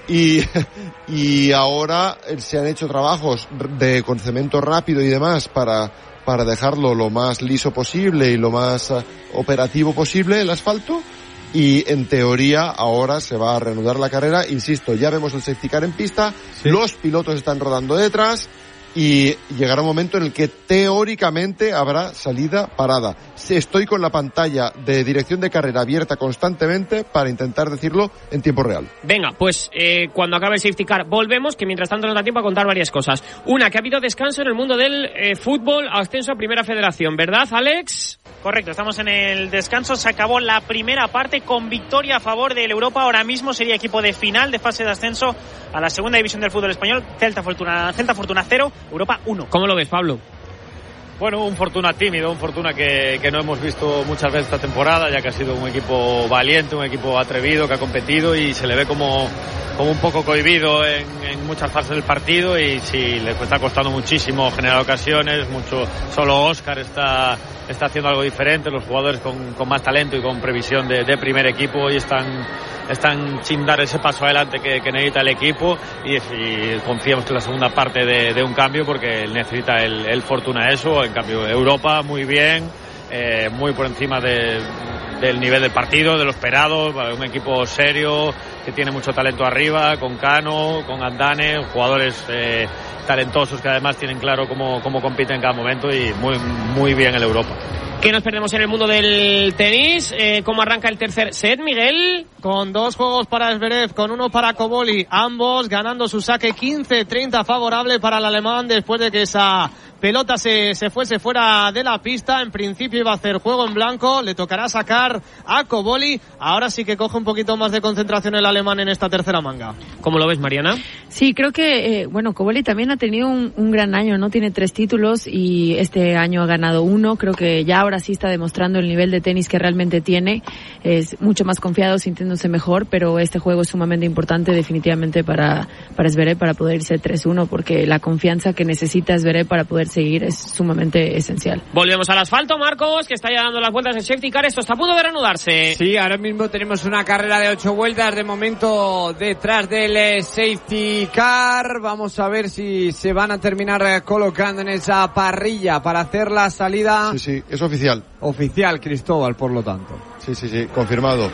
Speaker 1: Y ahora se han hecho trabajos con cemento rápido y demás para dejarlo lo más liso posible y lo más operativo posible el asfalto. Y en teoría ahora se va a reanudar la carrera. Insisto, ya vemos el safety car en pista, sí. Los pilotos están rodando detrás y llegará un momento en el que teóricamente habrá salida parada. Estoy con la pantalla de dirección de carrera abierta constantemente para intentar decirlo en tiempo real.
Speaker 3: Venga, pues cuando acabe el safety car volvemos, que mientras tanto nos da tiempo a contar varias cosas. Una, que ha habido descanso en el mundo del fútbol, ascenso a Primera Federación, ¿verdad, Alex?
Speaker 9: Correcto, estamos en el descanso, se acabó la primera parte con victoria a favor del Europa. Ahora mismo sería equipo de final de fase de ascenso a la segunda división del fútbol español. Celta Fortuna 0, Europa 1.
Speaker 3: ¿Cómo lo ves, Pablo?
Speaker 10: Bueno, un Fortuna tímido, un Fortuna que no hemos visto muchas veces esta temporada, ya que ha sido un equipo valiente, un equipo atrevido, que ha competido y se le ve como un poco cohibido en muchas fases del partido y sí, le está costando muchísimo generar ocasiones, solo Óscar está haciendo algo diferente, los jugadores con más talento y con previsión de primer equipo y están sin dar ese paso adelante que necesita el equipo y confiamos que la segunda parte de un cambio porque necesita el Fortuna eso. En cambio Europa muy bien, muy por encima del nivel del partido, de lo esperado, un equipo serio que tiene mucho talento arriba, con Cano, con Andane, jugadores talentosos que además tienen claro cómo compiten en cada momento y muy, muy bien el Europa.
Speaker 3: ¿Qué nos perdemos en el mundo del tenis? ¿Cómo arranca el tercer set, Miguel?
Speaker 11: Con 2 juegos para Zverev, con 1 para Cobolli, ambos ganando su saque 15-30 favorable para el alemán después de que esa pelota se fuese fuera de la pista. En principio iba a hacer juego en blanco, le tocará sacar a Cobolli. Ahora sí que coge un poquito más de concentración el alemán en esta tercera manga.
Speaker 3: ¿Cómo lo ves, Mariana?
Speaker 12: Sí, creo que, Cobolli también ha tenido un gran año, ¿no? Tiene 3 títulos y este año ha ganado 1. Creo que ya ahora sí está demostrando el nivel de tenis que realmente tiene. Es mucho más confiado, sintiéndose mejor, pero este juego es sumamente importante definitivamente para Zverev, para poder irse 3-1, porque la confianza que necesita Zverev para poder seguir es sumamente esencial.
Speaker 3: Volvemos al asfalto, Marcos, que está ya dando las vueltas del safety car. Esto está a punto de reanudarse.
Speaker 2: Sí, ahora mismo tenemos una carrera de 8 vueltas, de momento detrás del safety car. Vamos a ver si se van a terminar colocando en esa parrilla para hacer la salida.
Speaker 1: Sí, es oficial.
Speaker 2: Oficial, Cristóbal, por lo tanto.
Speaker 1: Sí, confirmado.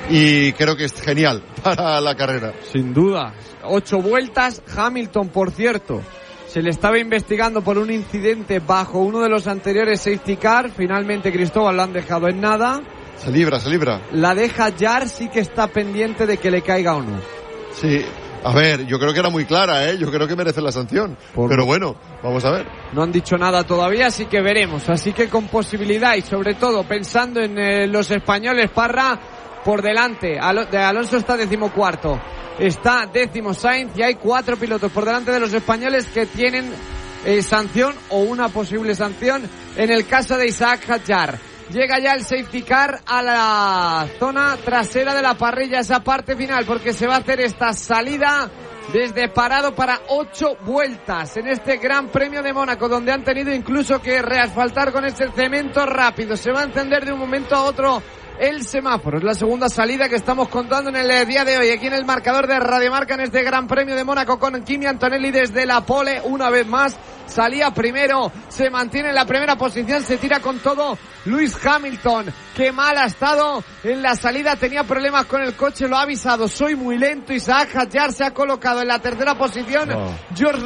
Speaker 1: Y creo que es genial para la carrera.
Speaker 2: Sin duda. 8 vueltas. Hamilton, por cierto, se le estaba investigando por un incidente bajo uno de los anteriores safety car. Finalmente, Cristóbal, lo han dejado en nada.
Speaker 1: Se libra.
Speaker 2: La deja Jar, sí que está pendiente de que le caiga o no.
Speaker 1: Sí. A ver, yo creo que era muy clara, yo creo que merece la sanción. Pero bueno, vamos a ver.
Speaker 2: No han dicho nada todavía, así que veremos. Así que con posibilidad y sobre todo pensando en los españoles, Parra por delante. Alonso está 14º. Está 10º Sainz y hay 4 pilotos por delante de los españoles que tienen sanción o una posible sanción en el caso de Isaac Hadjar. Llega ya el safety car a la zona trasera de la parrilla, esa parte final, porque se va a hacer esta salida desde parado para 8 vueltas en este Gran Premio de Mónaco, donde han tenido incluso que reasfaltar con ese cemento rápido. Se va a encender de un momento a otro el semáforo. Es la segunda salida que estamos contando en el día de hoy aquí en el marcador de Radio Marca en este Gran Premio de Mónaco, con Kimi Antonelli desde la pole una vez más. Salía primero, se mantiene en la primera posición, se tira con todo Lewis Hamilton, que mal ha estado en la salida, tenía problemas con el coche, lo ha avisado, soy muy lento. Isaac Hadjar se ha colocado en la tercera posición. George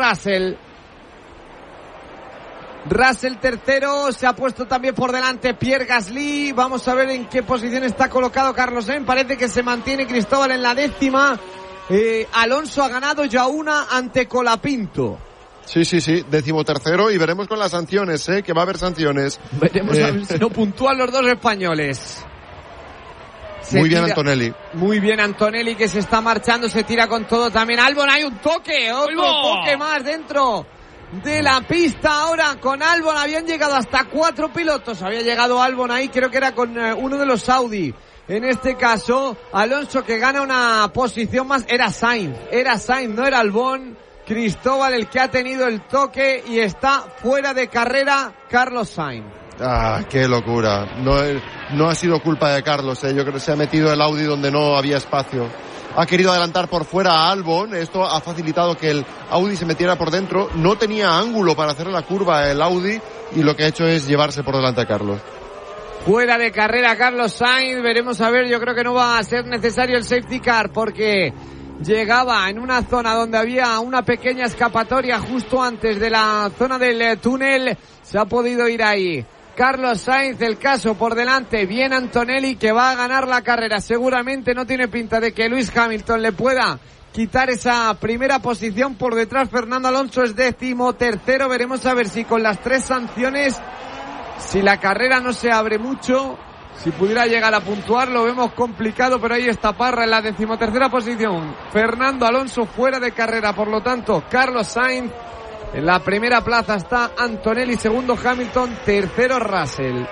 Speaker 2: Russell tercero, se ha puesto también por delante Pierre Gasly. Vamos a ver en qué posición está colocado Carlos Sainz. Parece que se mantiene Cristóbal en la 10ª. Alonso ha ganado ya una ante Colapinto.
Speaker 1: Sí, 13º, y veremos con las sanciones, que va a haber sanciones.
Speaker 2: Veremos a ver si no puntúan los dos españoles.
Speaker 1: Muy bien Antonelli.
Speaker 2: Muy bien Antonelli, que se está marchando, se tira con todo también. Albon, hay un toque, otro toque más dentro de la pista. Ahora con Albon habían llegado hasta 4 pilotos. Había llegado Albon ahí, creo que era con uno de los Audi. En este caso, Alonso, que gana una posición más. Era Sainz, no era Albon. Cristóbal el que ha tenido el toque y está fuera de carrera Carlos Sainz.
Speaker 1: Qué locura. No ha sido culpa de Carlos, yo creo que se ha metido el Audi donde no había espacio. Ha querido adelantar por fuera a Albon, esto ha facilitado que el Audi se metiera por dentro. No tenía ángulo para hacer la curva el Audi y lo que ha hecho es llevarse por delante a Carlos.
Speaker 2: Fuera de carrera Carlos Sainz, veremos a ver, yo creo que no va a ser necesario el safety car porque llegaba en una zona donde había una pequeña escapatoria justo antes de la zona del túnel. Se ha podido ir ahí Carlos Sainz, el caso por delante. Bien Antonelli, que va a ganar la carrera. Seguramente no tiene pinta de que Lewis Hamilton le pueda quitar esa primera posición. Por detrás Fernando Alonso es 13º. Veremos a ver si con las 3 sanciones, si la carrera no se abre mucho, si pudiera llegar a puntuar. Lo vemos complicado, pero ahí está Parra en la 13ª posición. Fernando Alonso fuera de carrera, por lo tanto Carlos Sainz. En la primera plaza está Antonelli, segundo Hamilton, tercero Russell.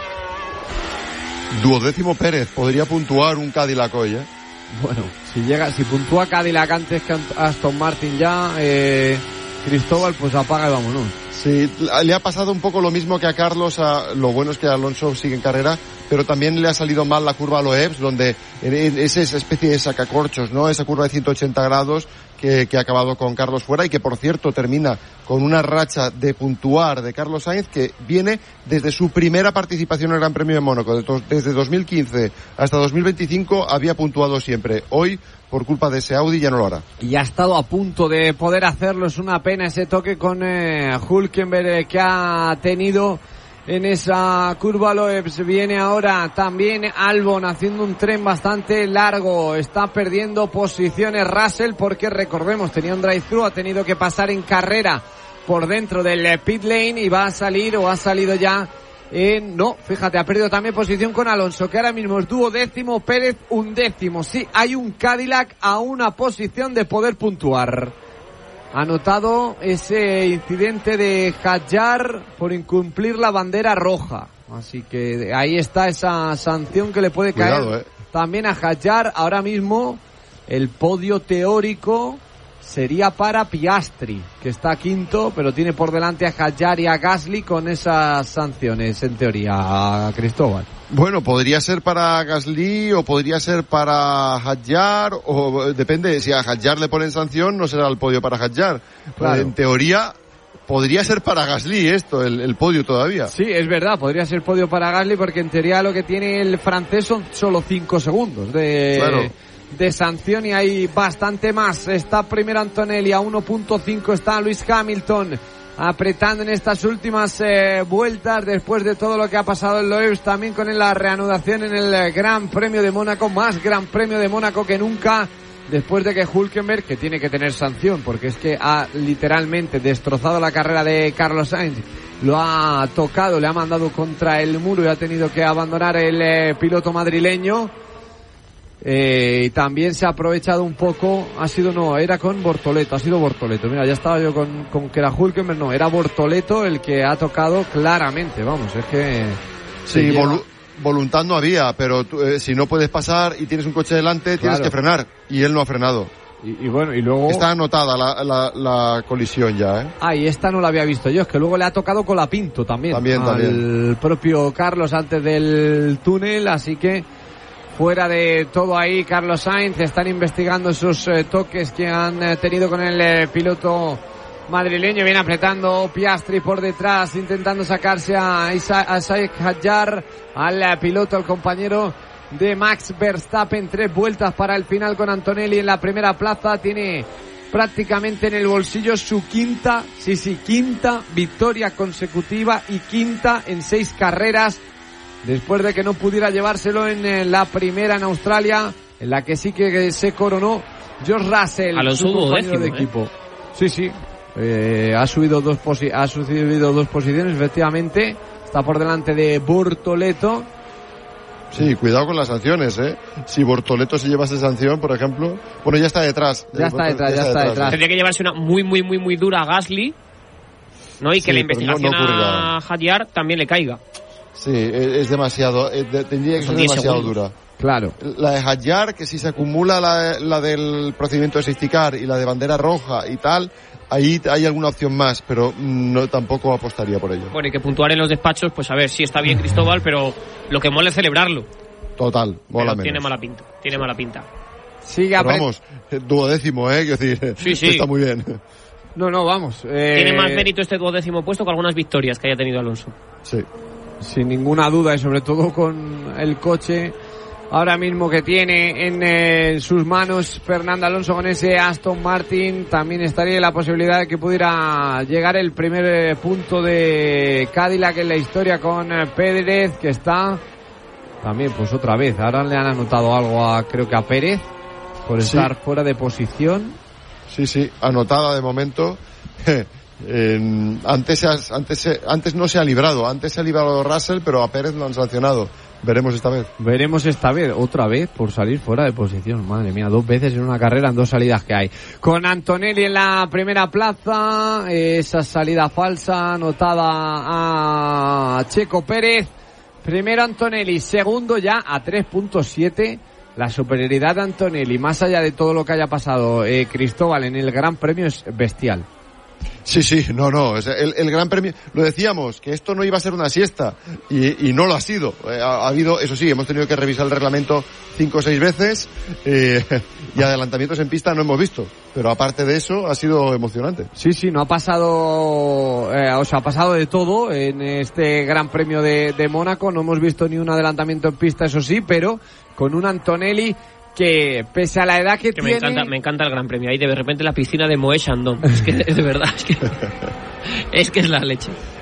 Speaker 1: 12º Pérez, podría puntuar un Cadillac hoy,
Speaker 2: Bueno, si puntúa Cadillac antes que Aston Martin ya, Cristóbal, pues apaga y vámonos.
Speaker 1: Sí, le ha pasado un poco lo mismo que a Carlos. Lo bueno es que Alonso sigue en carrera, pero también le ha salido mal la curva a Loebs, donde es esa especie de sacacorchos, ¿no? Esa curva de 180 grados que ha acabado con Carlos fuera y que, por cierto, termina con una racha de puntuar de Carlos Sainz que viene desde su primera participación en el Gran Premio de Mónaco. Desde 2015 hasta 2025 había puntuado siempre. Hoy, por culpa de ese Audi, ya no lo hará.
Speaker 2: Y ha estado a punto de poder hacerlo. Es una pena ese toque con Hülkenberg que ha tenido en esa curva Loebs. Viene ahora también Albon haciendo un tren bastante largo. Está perdiendo posiciones Russell porque recordemos, tenía un drive-thru, ha tenido que pasar en carrera por dentro del pit lane y va a salir o ha salido ya no, fíjate, ha perdido también posición con Alonso, que ahora mismo es 12º, Pérez 11º. Sí, hay un Cadillac a una posición de poder puntuar. Ha notado ese incidente de Hadjar por incumplir la bandera roja. Así que ahí está esa sanción que le puede caer también a Hadjar. Ahora mismo el podio teórico sería para Piastri, que está quinto, pero tiene por delante a Hadjar y a Gasly con esas sanciones, en teoría, Cristóbal.
Speaker 1: Bueno, podría ser para Gasly o podría ser para Hadjar, o depende, si a Hadjar le ponen sanción no será el podio para Hadjar.
Speaker 2: Claro.
Speaker 1: En teoría podría ser para Gasly esto, el podio todavía.
Speaker 2: Sí, es verdad, podría ser podio para Gasly porque en teoría lo que tiene el francés son solo 5 segundos de sanción y hay bastante más. Está primero Antonelli a 1.5, está Lewis Hamilton apretando en estas últimas vueltas después de todo lo que ha pasado en Loebs, también con la reanudación en el Gran Premio de Mónaco, más Gran Premio de Mónaco que nunca, después de que Hülkenberg, que tiene que tener sanción porque es que ha literalmente destrozado la carrera de Carlos Sainz, lo ha tocado, le ha mandado contra el muro y ha tenido que abandonar el piloto madrileño. Y también se ha aprovechado un poco, era con Bortoleto, ha sido Bortoleto, mira, ya estaba yo con que era Hülkenberg, no, era Bortoleto el que ha tocado claramente, vamos, es que...
Speaker 1: Sí, voluntad no había, pero si no puedes pasar y tienes un coche delante, tienes que frenar, y él no ha frenado.
Speaker 2: Y bueno, y luego...
Speaker 1: Está anotada la colisión ya,
Speaker 2: y esta no la había visto yo, es que luego le ha tocado Colapinto también. Al propio Carlos antes del túnel, así que... Fuera de todo ahí, Carlos Sainz, están investigando esos toques que han tenido con el piloto madrileño. Viene apretando Piastri por detrás, intentando sacarse a Saeed Hadjar, al piloto, al compañero de Max Verstappen. 3 vueltas para el final con Antonelli en la primera plaza. Tiene prácticamente en el bolsillo su quinta victoria consecutiva y quinta en 6 carreras. Después de que no pudiera llevárselo en la primera en Australia, en la que sí que se coronó George Russell, su compañero de equipo. Sí. Ha subido dos posiciones, efectivamente. Está por delante de Bortoleto.
Speaker 1: Sí, cuidado con las sanciones, Si Bortoleto se llevase sanción, por ejemplo. Bueno, ya está detrás.
Speaker 2: Ya está detrás.
Speaker 3: Tendría que llevarse una muy dura a Gasly, ¿no? Y que la investigación a Hadjar también le caiga.
Speaker 1: Sí, es demasiado, tendría que ser demasiado dura.
Speaker 2: Claro.
Speaker 1: La de Hadjar, que si se acumula la del procedimiento de safety car y la de bandera roja y tal, ahí hay alguna opción más, pero no, tampoco apostaría por ello.
Speaker 3: Bueno, y que puntuar en los despachos, pues a ver, sí está bien Cristóbal, pero lo que mola es celebrarlo.
Speaker 1: Total, mola menos.
Speaker 3: Tiene mala pinta.
Speaker 2: Sigue
Speaker 1: pero vamos, 12º, quiero decir,
Speaker 3: sí.
Speaker 1: Está muy bien.
Speaker 2: No, vamos.
Speaker 3: Tiene más mérito este 12º puesto que algunas victorias que haya tenido Alonso.
Speaker 1: Sí.
Speaker 2: Sin ninguna duda, y sobre todo con el coche ahora mismo que tiene en sus manos Fernando Alonso con ese Aston Martin. También estaría la posibilidad de que pudiera llegar el primer punto de Cadillac en la historia con Pérez, que está también pues otra vez. Ahora le han anotado algo creo que a Pérez por estar fuera de posición.
Speaker 1: Sí, anotada de momento. Antes no se ha librado, antes se ha librado Russell, pero a Pérez lo han sancionado. Veremos esta vez,
Speaker 2: otra vez por salir fuera de posición. Madre mía, 2 veces en una carrera en 2 salidas que hay. Con Antonelli en la primera plaza, esa salida falsa anotada a Checo Pérez. Primero Antonelli, segundo ya a 3.7. La superioridad de Antonelli, más allá de todo lo que haya pasado, Cristóbal, en el Gran Premio es bestial.
Speaker 1: Sí, no, el Gran Premio, lo decíamos, que esto no iba a ser una siesta, y no lo ha sido. Ha habido, eso sí, hemos tenido que revisar el reglamento 5 o 6 veces, y adelantamientos en pista no hemos visto, pero aparte de eso ha sido emocionante.
Speaker 2: Sí, no ha pasado, ha pasado de todo en este Gran Premio de Mónaco. No hemos visto ni un adelantamiento en pista, eso sí, pero con un Antonelli que pese a la edad que tiene...
Speaker 3: Me encanta el Gran Premio. Ahí de repente la piscina de Moët Chandon. Es que de verdad, es que es la leche.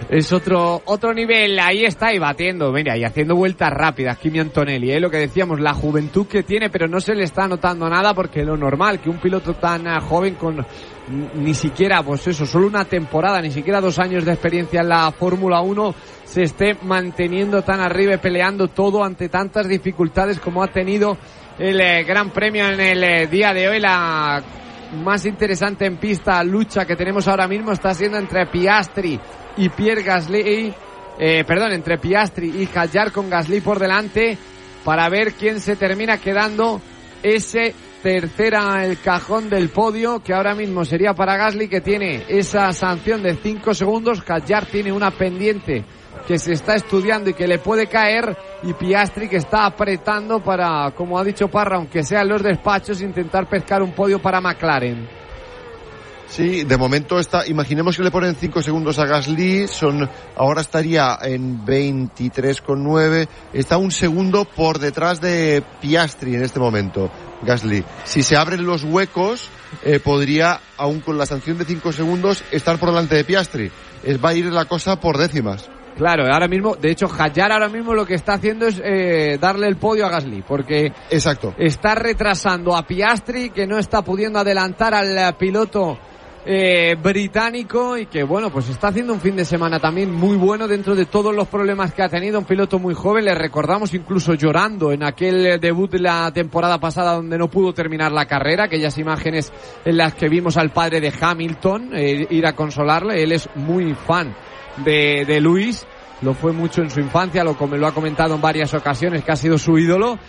Speaker 2: Es otro nivel, ahí está, y batiendo, mira, y haciendo vueltas rápidas, Kimi Antonelli, lo que decíamos, la juventud que tiene, pero no se le está notando nada, porque lo normal, que un piloto tan joven con ni siquiera, pues eso, solo una temporada, ni siquiera 2 años de experiencia en la Fórmula 1, se esté manteniendo tan arriba y peleando todo ante tantas dificultades como ha tenido el Gran Premio en el día de hoy. La más interesante en pista lucha que tenemos ahora mismo está siendo entre Piastri y Pierre Gasly, entre Piastri y Hadjar, con Gasly por delante, para ver quién se termina quedando ese tercera el cajón del podio, que ahora mismo sería para Gasly, que tiene esa sanción de 5 segundos. Hadjar tiene una pendiente que se está estudiando y que le puede caer, y Piastri que está apretando para, como ha dicho Parra, aunque sea en los despachos, intentar pescar un podio para McLaren.
Speaker 1: Sí, de momento imaginemos que le ponen 5 segundos a Gasly, ahora estaría en 23,9, está 1 segundo por detrás de Piastri en este momento, Gasly. Si se abren los huecos, podría, aún con la sanción de 5 segundos, estar por delante de Piastri. Va a ir la cosa por décimas.
Speaker 2: Claro, ahora mismo, de hecho, Hadjar ahora mismo lo que está haciendo es darle el podio a Gasly, porque
Speaker 1: exacto,
Speaker 2: está retrasando a Piastri, que no está pudiendo adelantar al piloto británico, y que bueno, pues está haciendo un fin de semana también muy bueno dentro de todos los problemas que ha tenido. Un piloto muy joven, le recordamos incluso llorando en aquel debut de la temporada pasada donde no pudo terminar la carrera, aquellas imágenes en las que vimos al padre de Hamilton ir a consolarle. Él es muy fan de Lewis, lo fue mucho en su infancia, lo ha comentado en varias ocasiones, que ha sido su ídolo,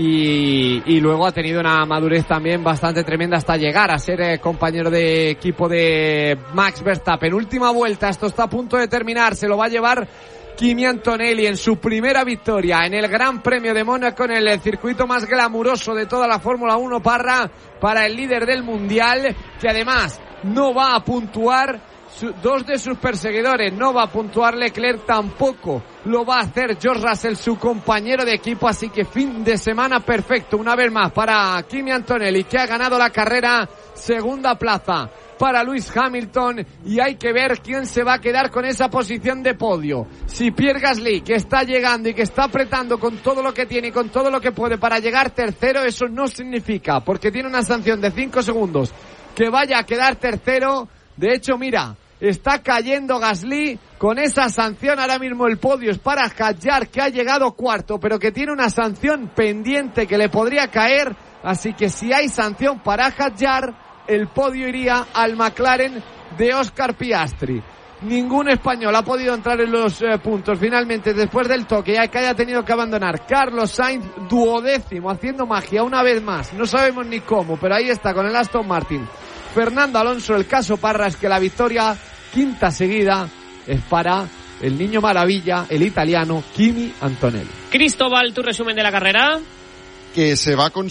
Speaker 2: y luego ha tenido una madurez también bastante tremenda hasta llegar a ser compañero de equipo de Max Verstappen. Última vuelta, esto está a punto de terminar, se lo va a llevar Kimi Antonelli en su primera victoria en el Gran Premio de Mónaco, en el circuito más glamuroso de toda la Fórmula 1, Parra, para el líder del Mundial, que además no va a puntuar 2 de sus perseguidores, no va a puntuar Leclerc, tampoco lo va a hacer George Russell, su compañero de equipo, así que fin de semana perfecto una vez más para Kimi Antonelli, que ha ganado la carrera. Segunda plaza para Lewis Hamilton, y hay que ver quién se va a quedar con esa posición de podio. Si Pierre Gasly, que está llegando y que está apretando con todo lo que tiene y con todo lo que puede para llegar tercero, eso no significa, porque tiene una sanción de 5 segundos, que vaya a quedar tercero. De hecho, mira, está cayendo Gasly con esa sanción. Ahora mismo el podio es para Hadjar, que ha llegado cuarto, pero que tiene una sanción pendiente que le podría caer. Así que si hay sanción para Hadjar, el podio iría al McLaren de Oscar Piastri. Ningún español ha podido entrar en los puntos finalmente después del toque, ya que haya tenido que abandonar. Carlos Sainz, 12º, haciendo magia una vez más. No sabemos ni cómo, pero ahí está con el Aston Martin. Fernando Alonso. El caso, Parra, es que la victoria, 5ª seguida, es para el niño maravilla, el italiano Kimi Antonelli.
Speaker 3: Cristóbal, tu resumen de la carrera.
Speaker 1: Que se va con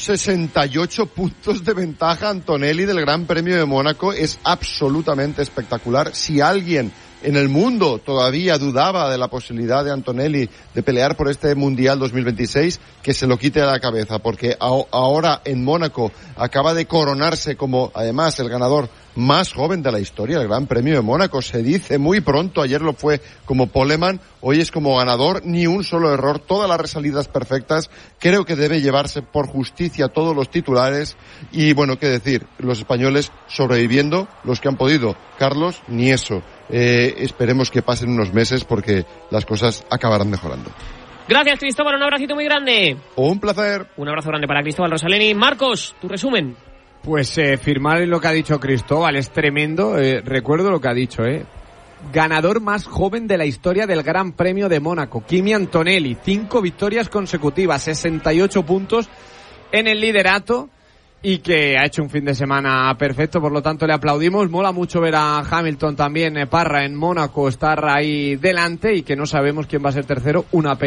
Speaker 1: 68 puntos de ventaja Antonelli del Gran Premio de Mónaco. Es absolutamente espectacular. Si alguien en el mundo todavía dudaba de la posibilidad de Antonelli de pelear por este Mundial 2026, que se lo quite de la cabeza, porque ahora en Mónaco acaba de coronarse como, además, el ganador más joven de la historia del Gran Premio de Mónaco. Se dice muy pronto, ayer lo fue como poleman, hoy es como ganador, ni un solo error, todas las resalidas perfectas. Creo que debe llevarse por justicia todos los titulares, y bueno, qué decir, los españoles sobreviviendo, los que han podido. Carlos, ni eso. Esperemos que pasen unos meses, porque las cosas acabarán mejorando.
Speaker 3: Gracias, Cristóbal, un abracito muy grande.
Speaker 1: Un placer.
Speaker 3: Un abrazo grande para Cristóbal Rosaleni. Marcos, tu resumen.
Speaker 2: Pues firmar en lo que ha dicho Cristóbal es tremendo. Recuerdo lo que ha dicho, ganador más joven de la historia del Gran Premio de Mónaco, Kimi Antonelli, 5 victorias consecutivas, 68 puntos en el liderato, y que ha hecho un fin de semana perfecto, por lo tanto le aplaudimos. Mola mucho ver a Hamilton también, Parra, en Mónaco, estar ahí delante, y que no sabemos quién va a ser tercero. Una pena,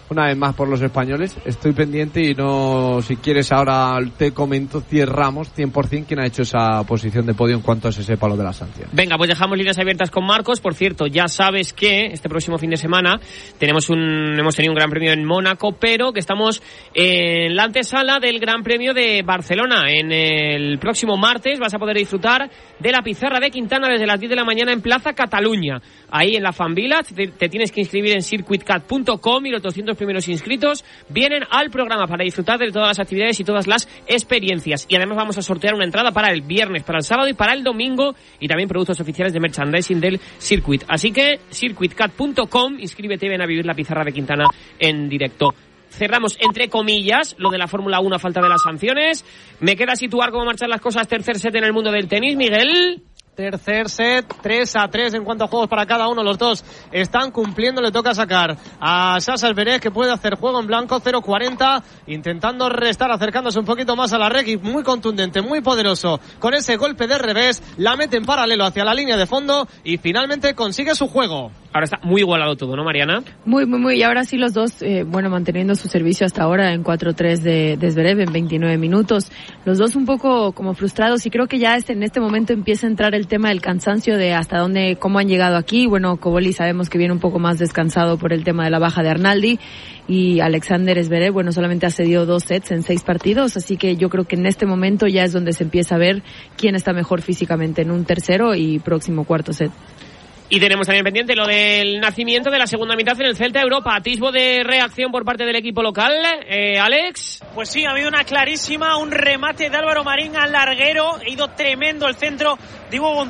Speaker 2: una vez más por los españoles. Estoy pendiente y no, si quieres ahora te comento, cerramos 100% quién ha hecho esa posición de podio en cuanto se sepa lo de la sanción.
Speaker 3: Venga, pues dejamos líneas abiertas con Marcos. Por cierto, ya sabes que este próximo fin de semana hemos tenido un gran premio en Mónaco, pero que estamos en la antesala del Gran Premio de Barcelona. En el próximo martes vas a poder disfrutar de la pizarra de Quintana desde las 10 de la mañana en Plaza Cataluña. Ahí en la Fan Village te tienes que inscribir en circuitcat.com y los 200 primeros inscritos vienen al programa para disfrutar de todas las actividades y todas las experiencias. Y además vamos a sortear una entrada para el viernes, para el sábado y para el domingo, y también productos oficiales de merchandising del circuit. Así que circuitcat.com, inscríbete y ven a vivir la pizarra de Quintana en directo. Cerramos, entre comillas, lo de la Fórmula 1 a falta de las sanciones. Me queda situar cómo marchan las cosas. Tercer set en el mundo del tenis, Miguel.
Speaker 11: Tercer set, 3-3 en cuanto a juegos para cada uno. Los dos están cumpliendo. Le toca sacar a Sasha Zverev, que puede hacer juego en blanco, 0-40, intentando restar, acercándose un poquito más a la red, y muy contundente, muy poderoso con ese golpe de revés. La mete en paralelo hacia la línea de fondo y finalmente consigue su juego.
Speaker 3: Ahora está muy igualado todo, ¿no, Mariana?
Speaker 12: Muy. Y ahora sí los dos, manteniendo su servicio hasta ahora en 4-3 de Zverev en 29 minutos. Los dos un poco como frustrados, y creo que ya en este momento empieza a entrar el tema del cansancio, de hasta dónde, cómo han llegado aquí. Bueno, Cobolli sabemos que viene un poco más descansado por el tema de la baja de Arnaldi, y Alexander Zverev, solamente ha cedido 2 sets en 6 partidos, así que yo creo que en este momento ya es donde se empieza a ver quién está mejor físicamente en un tercero y próximo cuarto set.
Speaker 3: Y tenemos también pendiente lo del nacimiento de la segunda mitad en el Celta Europa. Atisbo de reacción por parte del equipo local. Alex.
Speaker 9: Pues sí, ha habido una clarísima, un remate de Álvaro Marín al larguero. Ha ido tremendo el centro de Ivo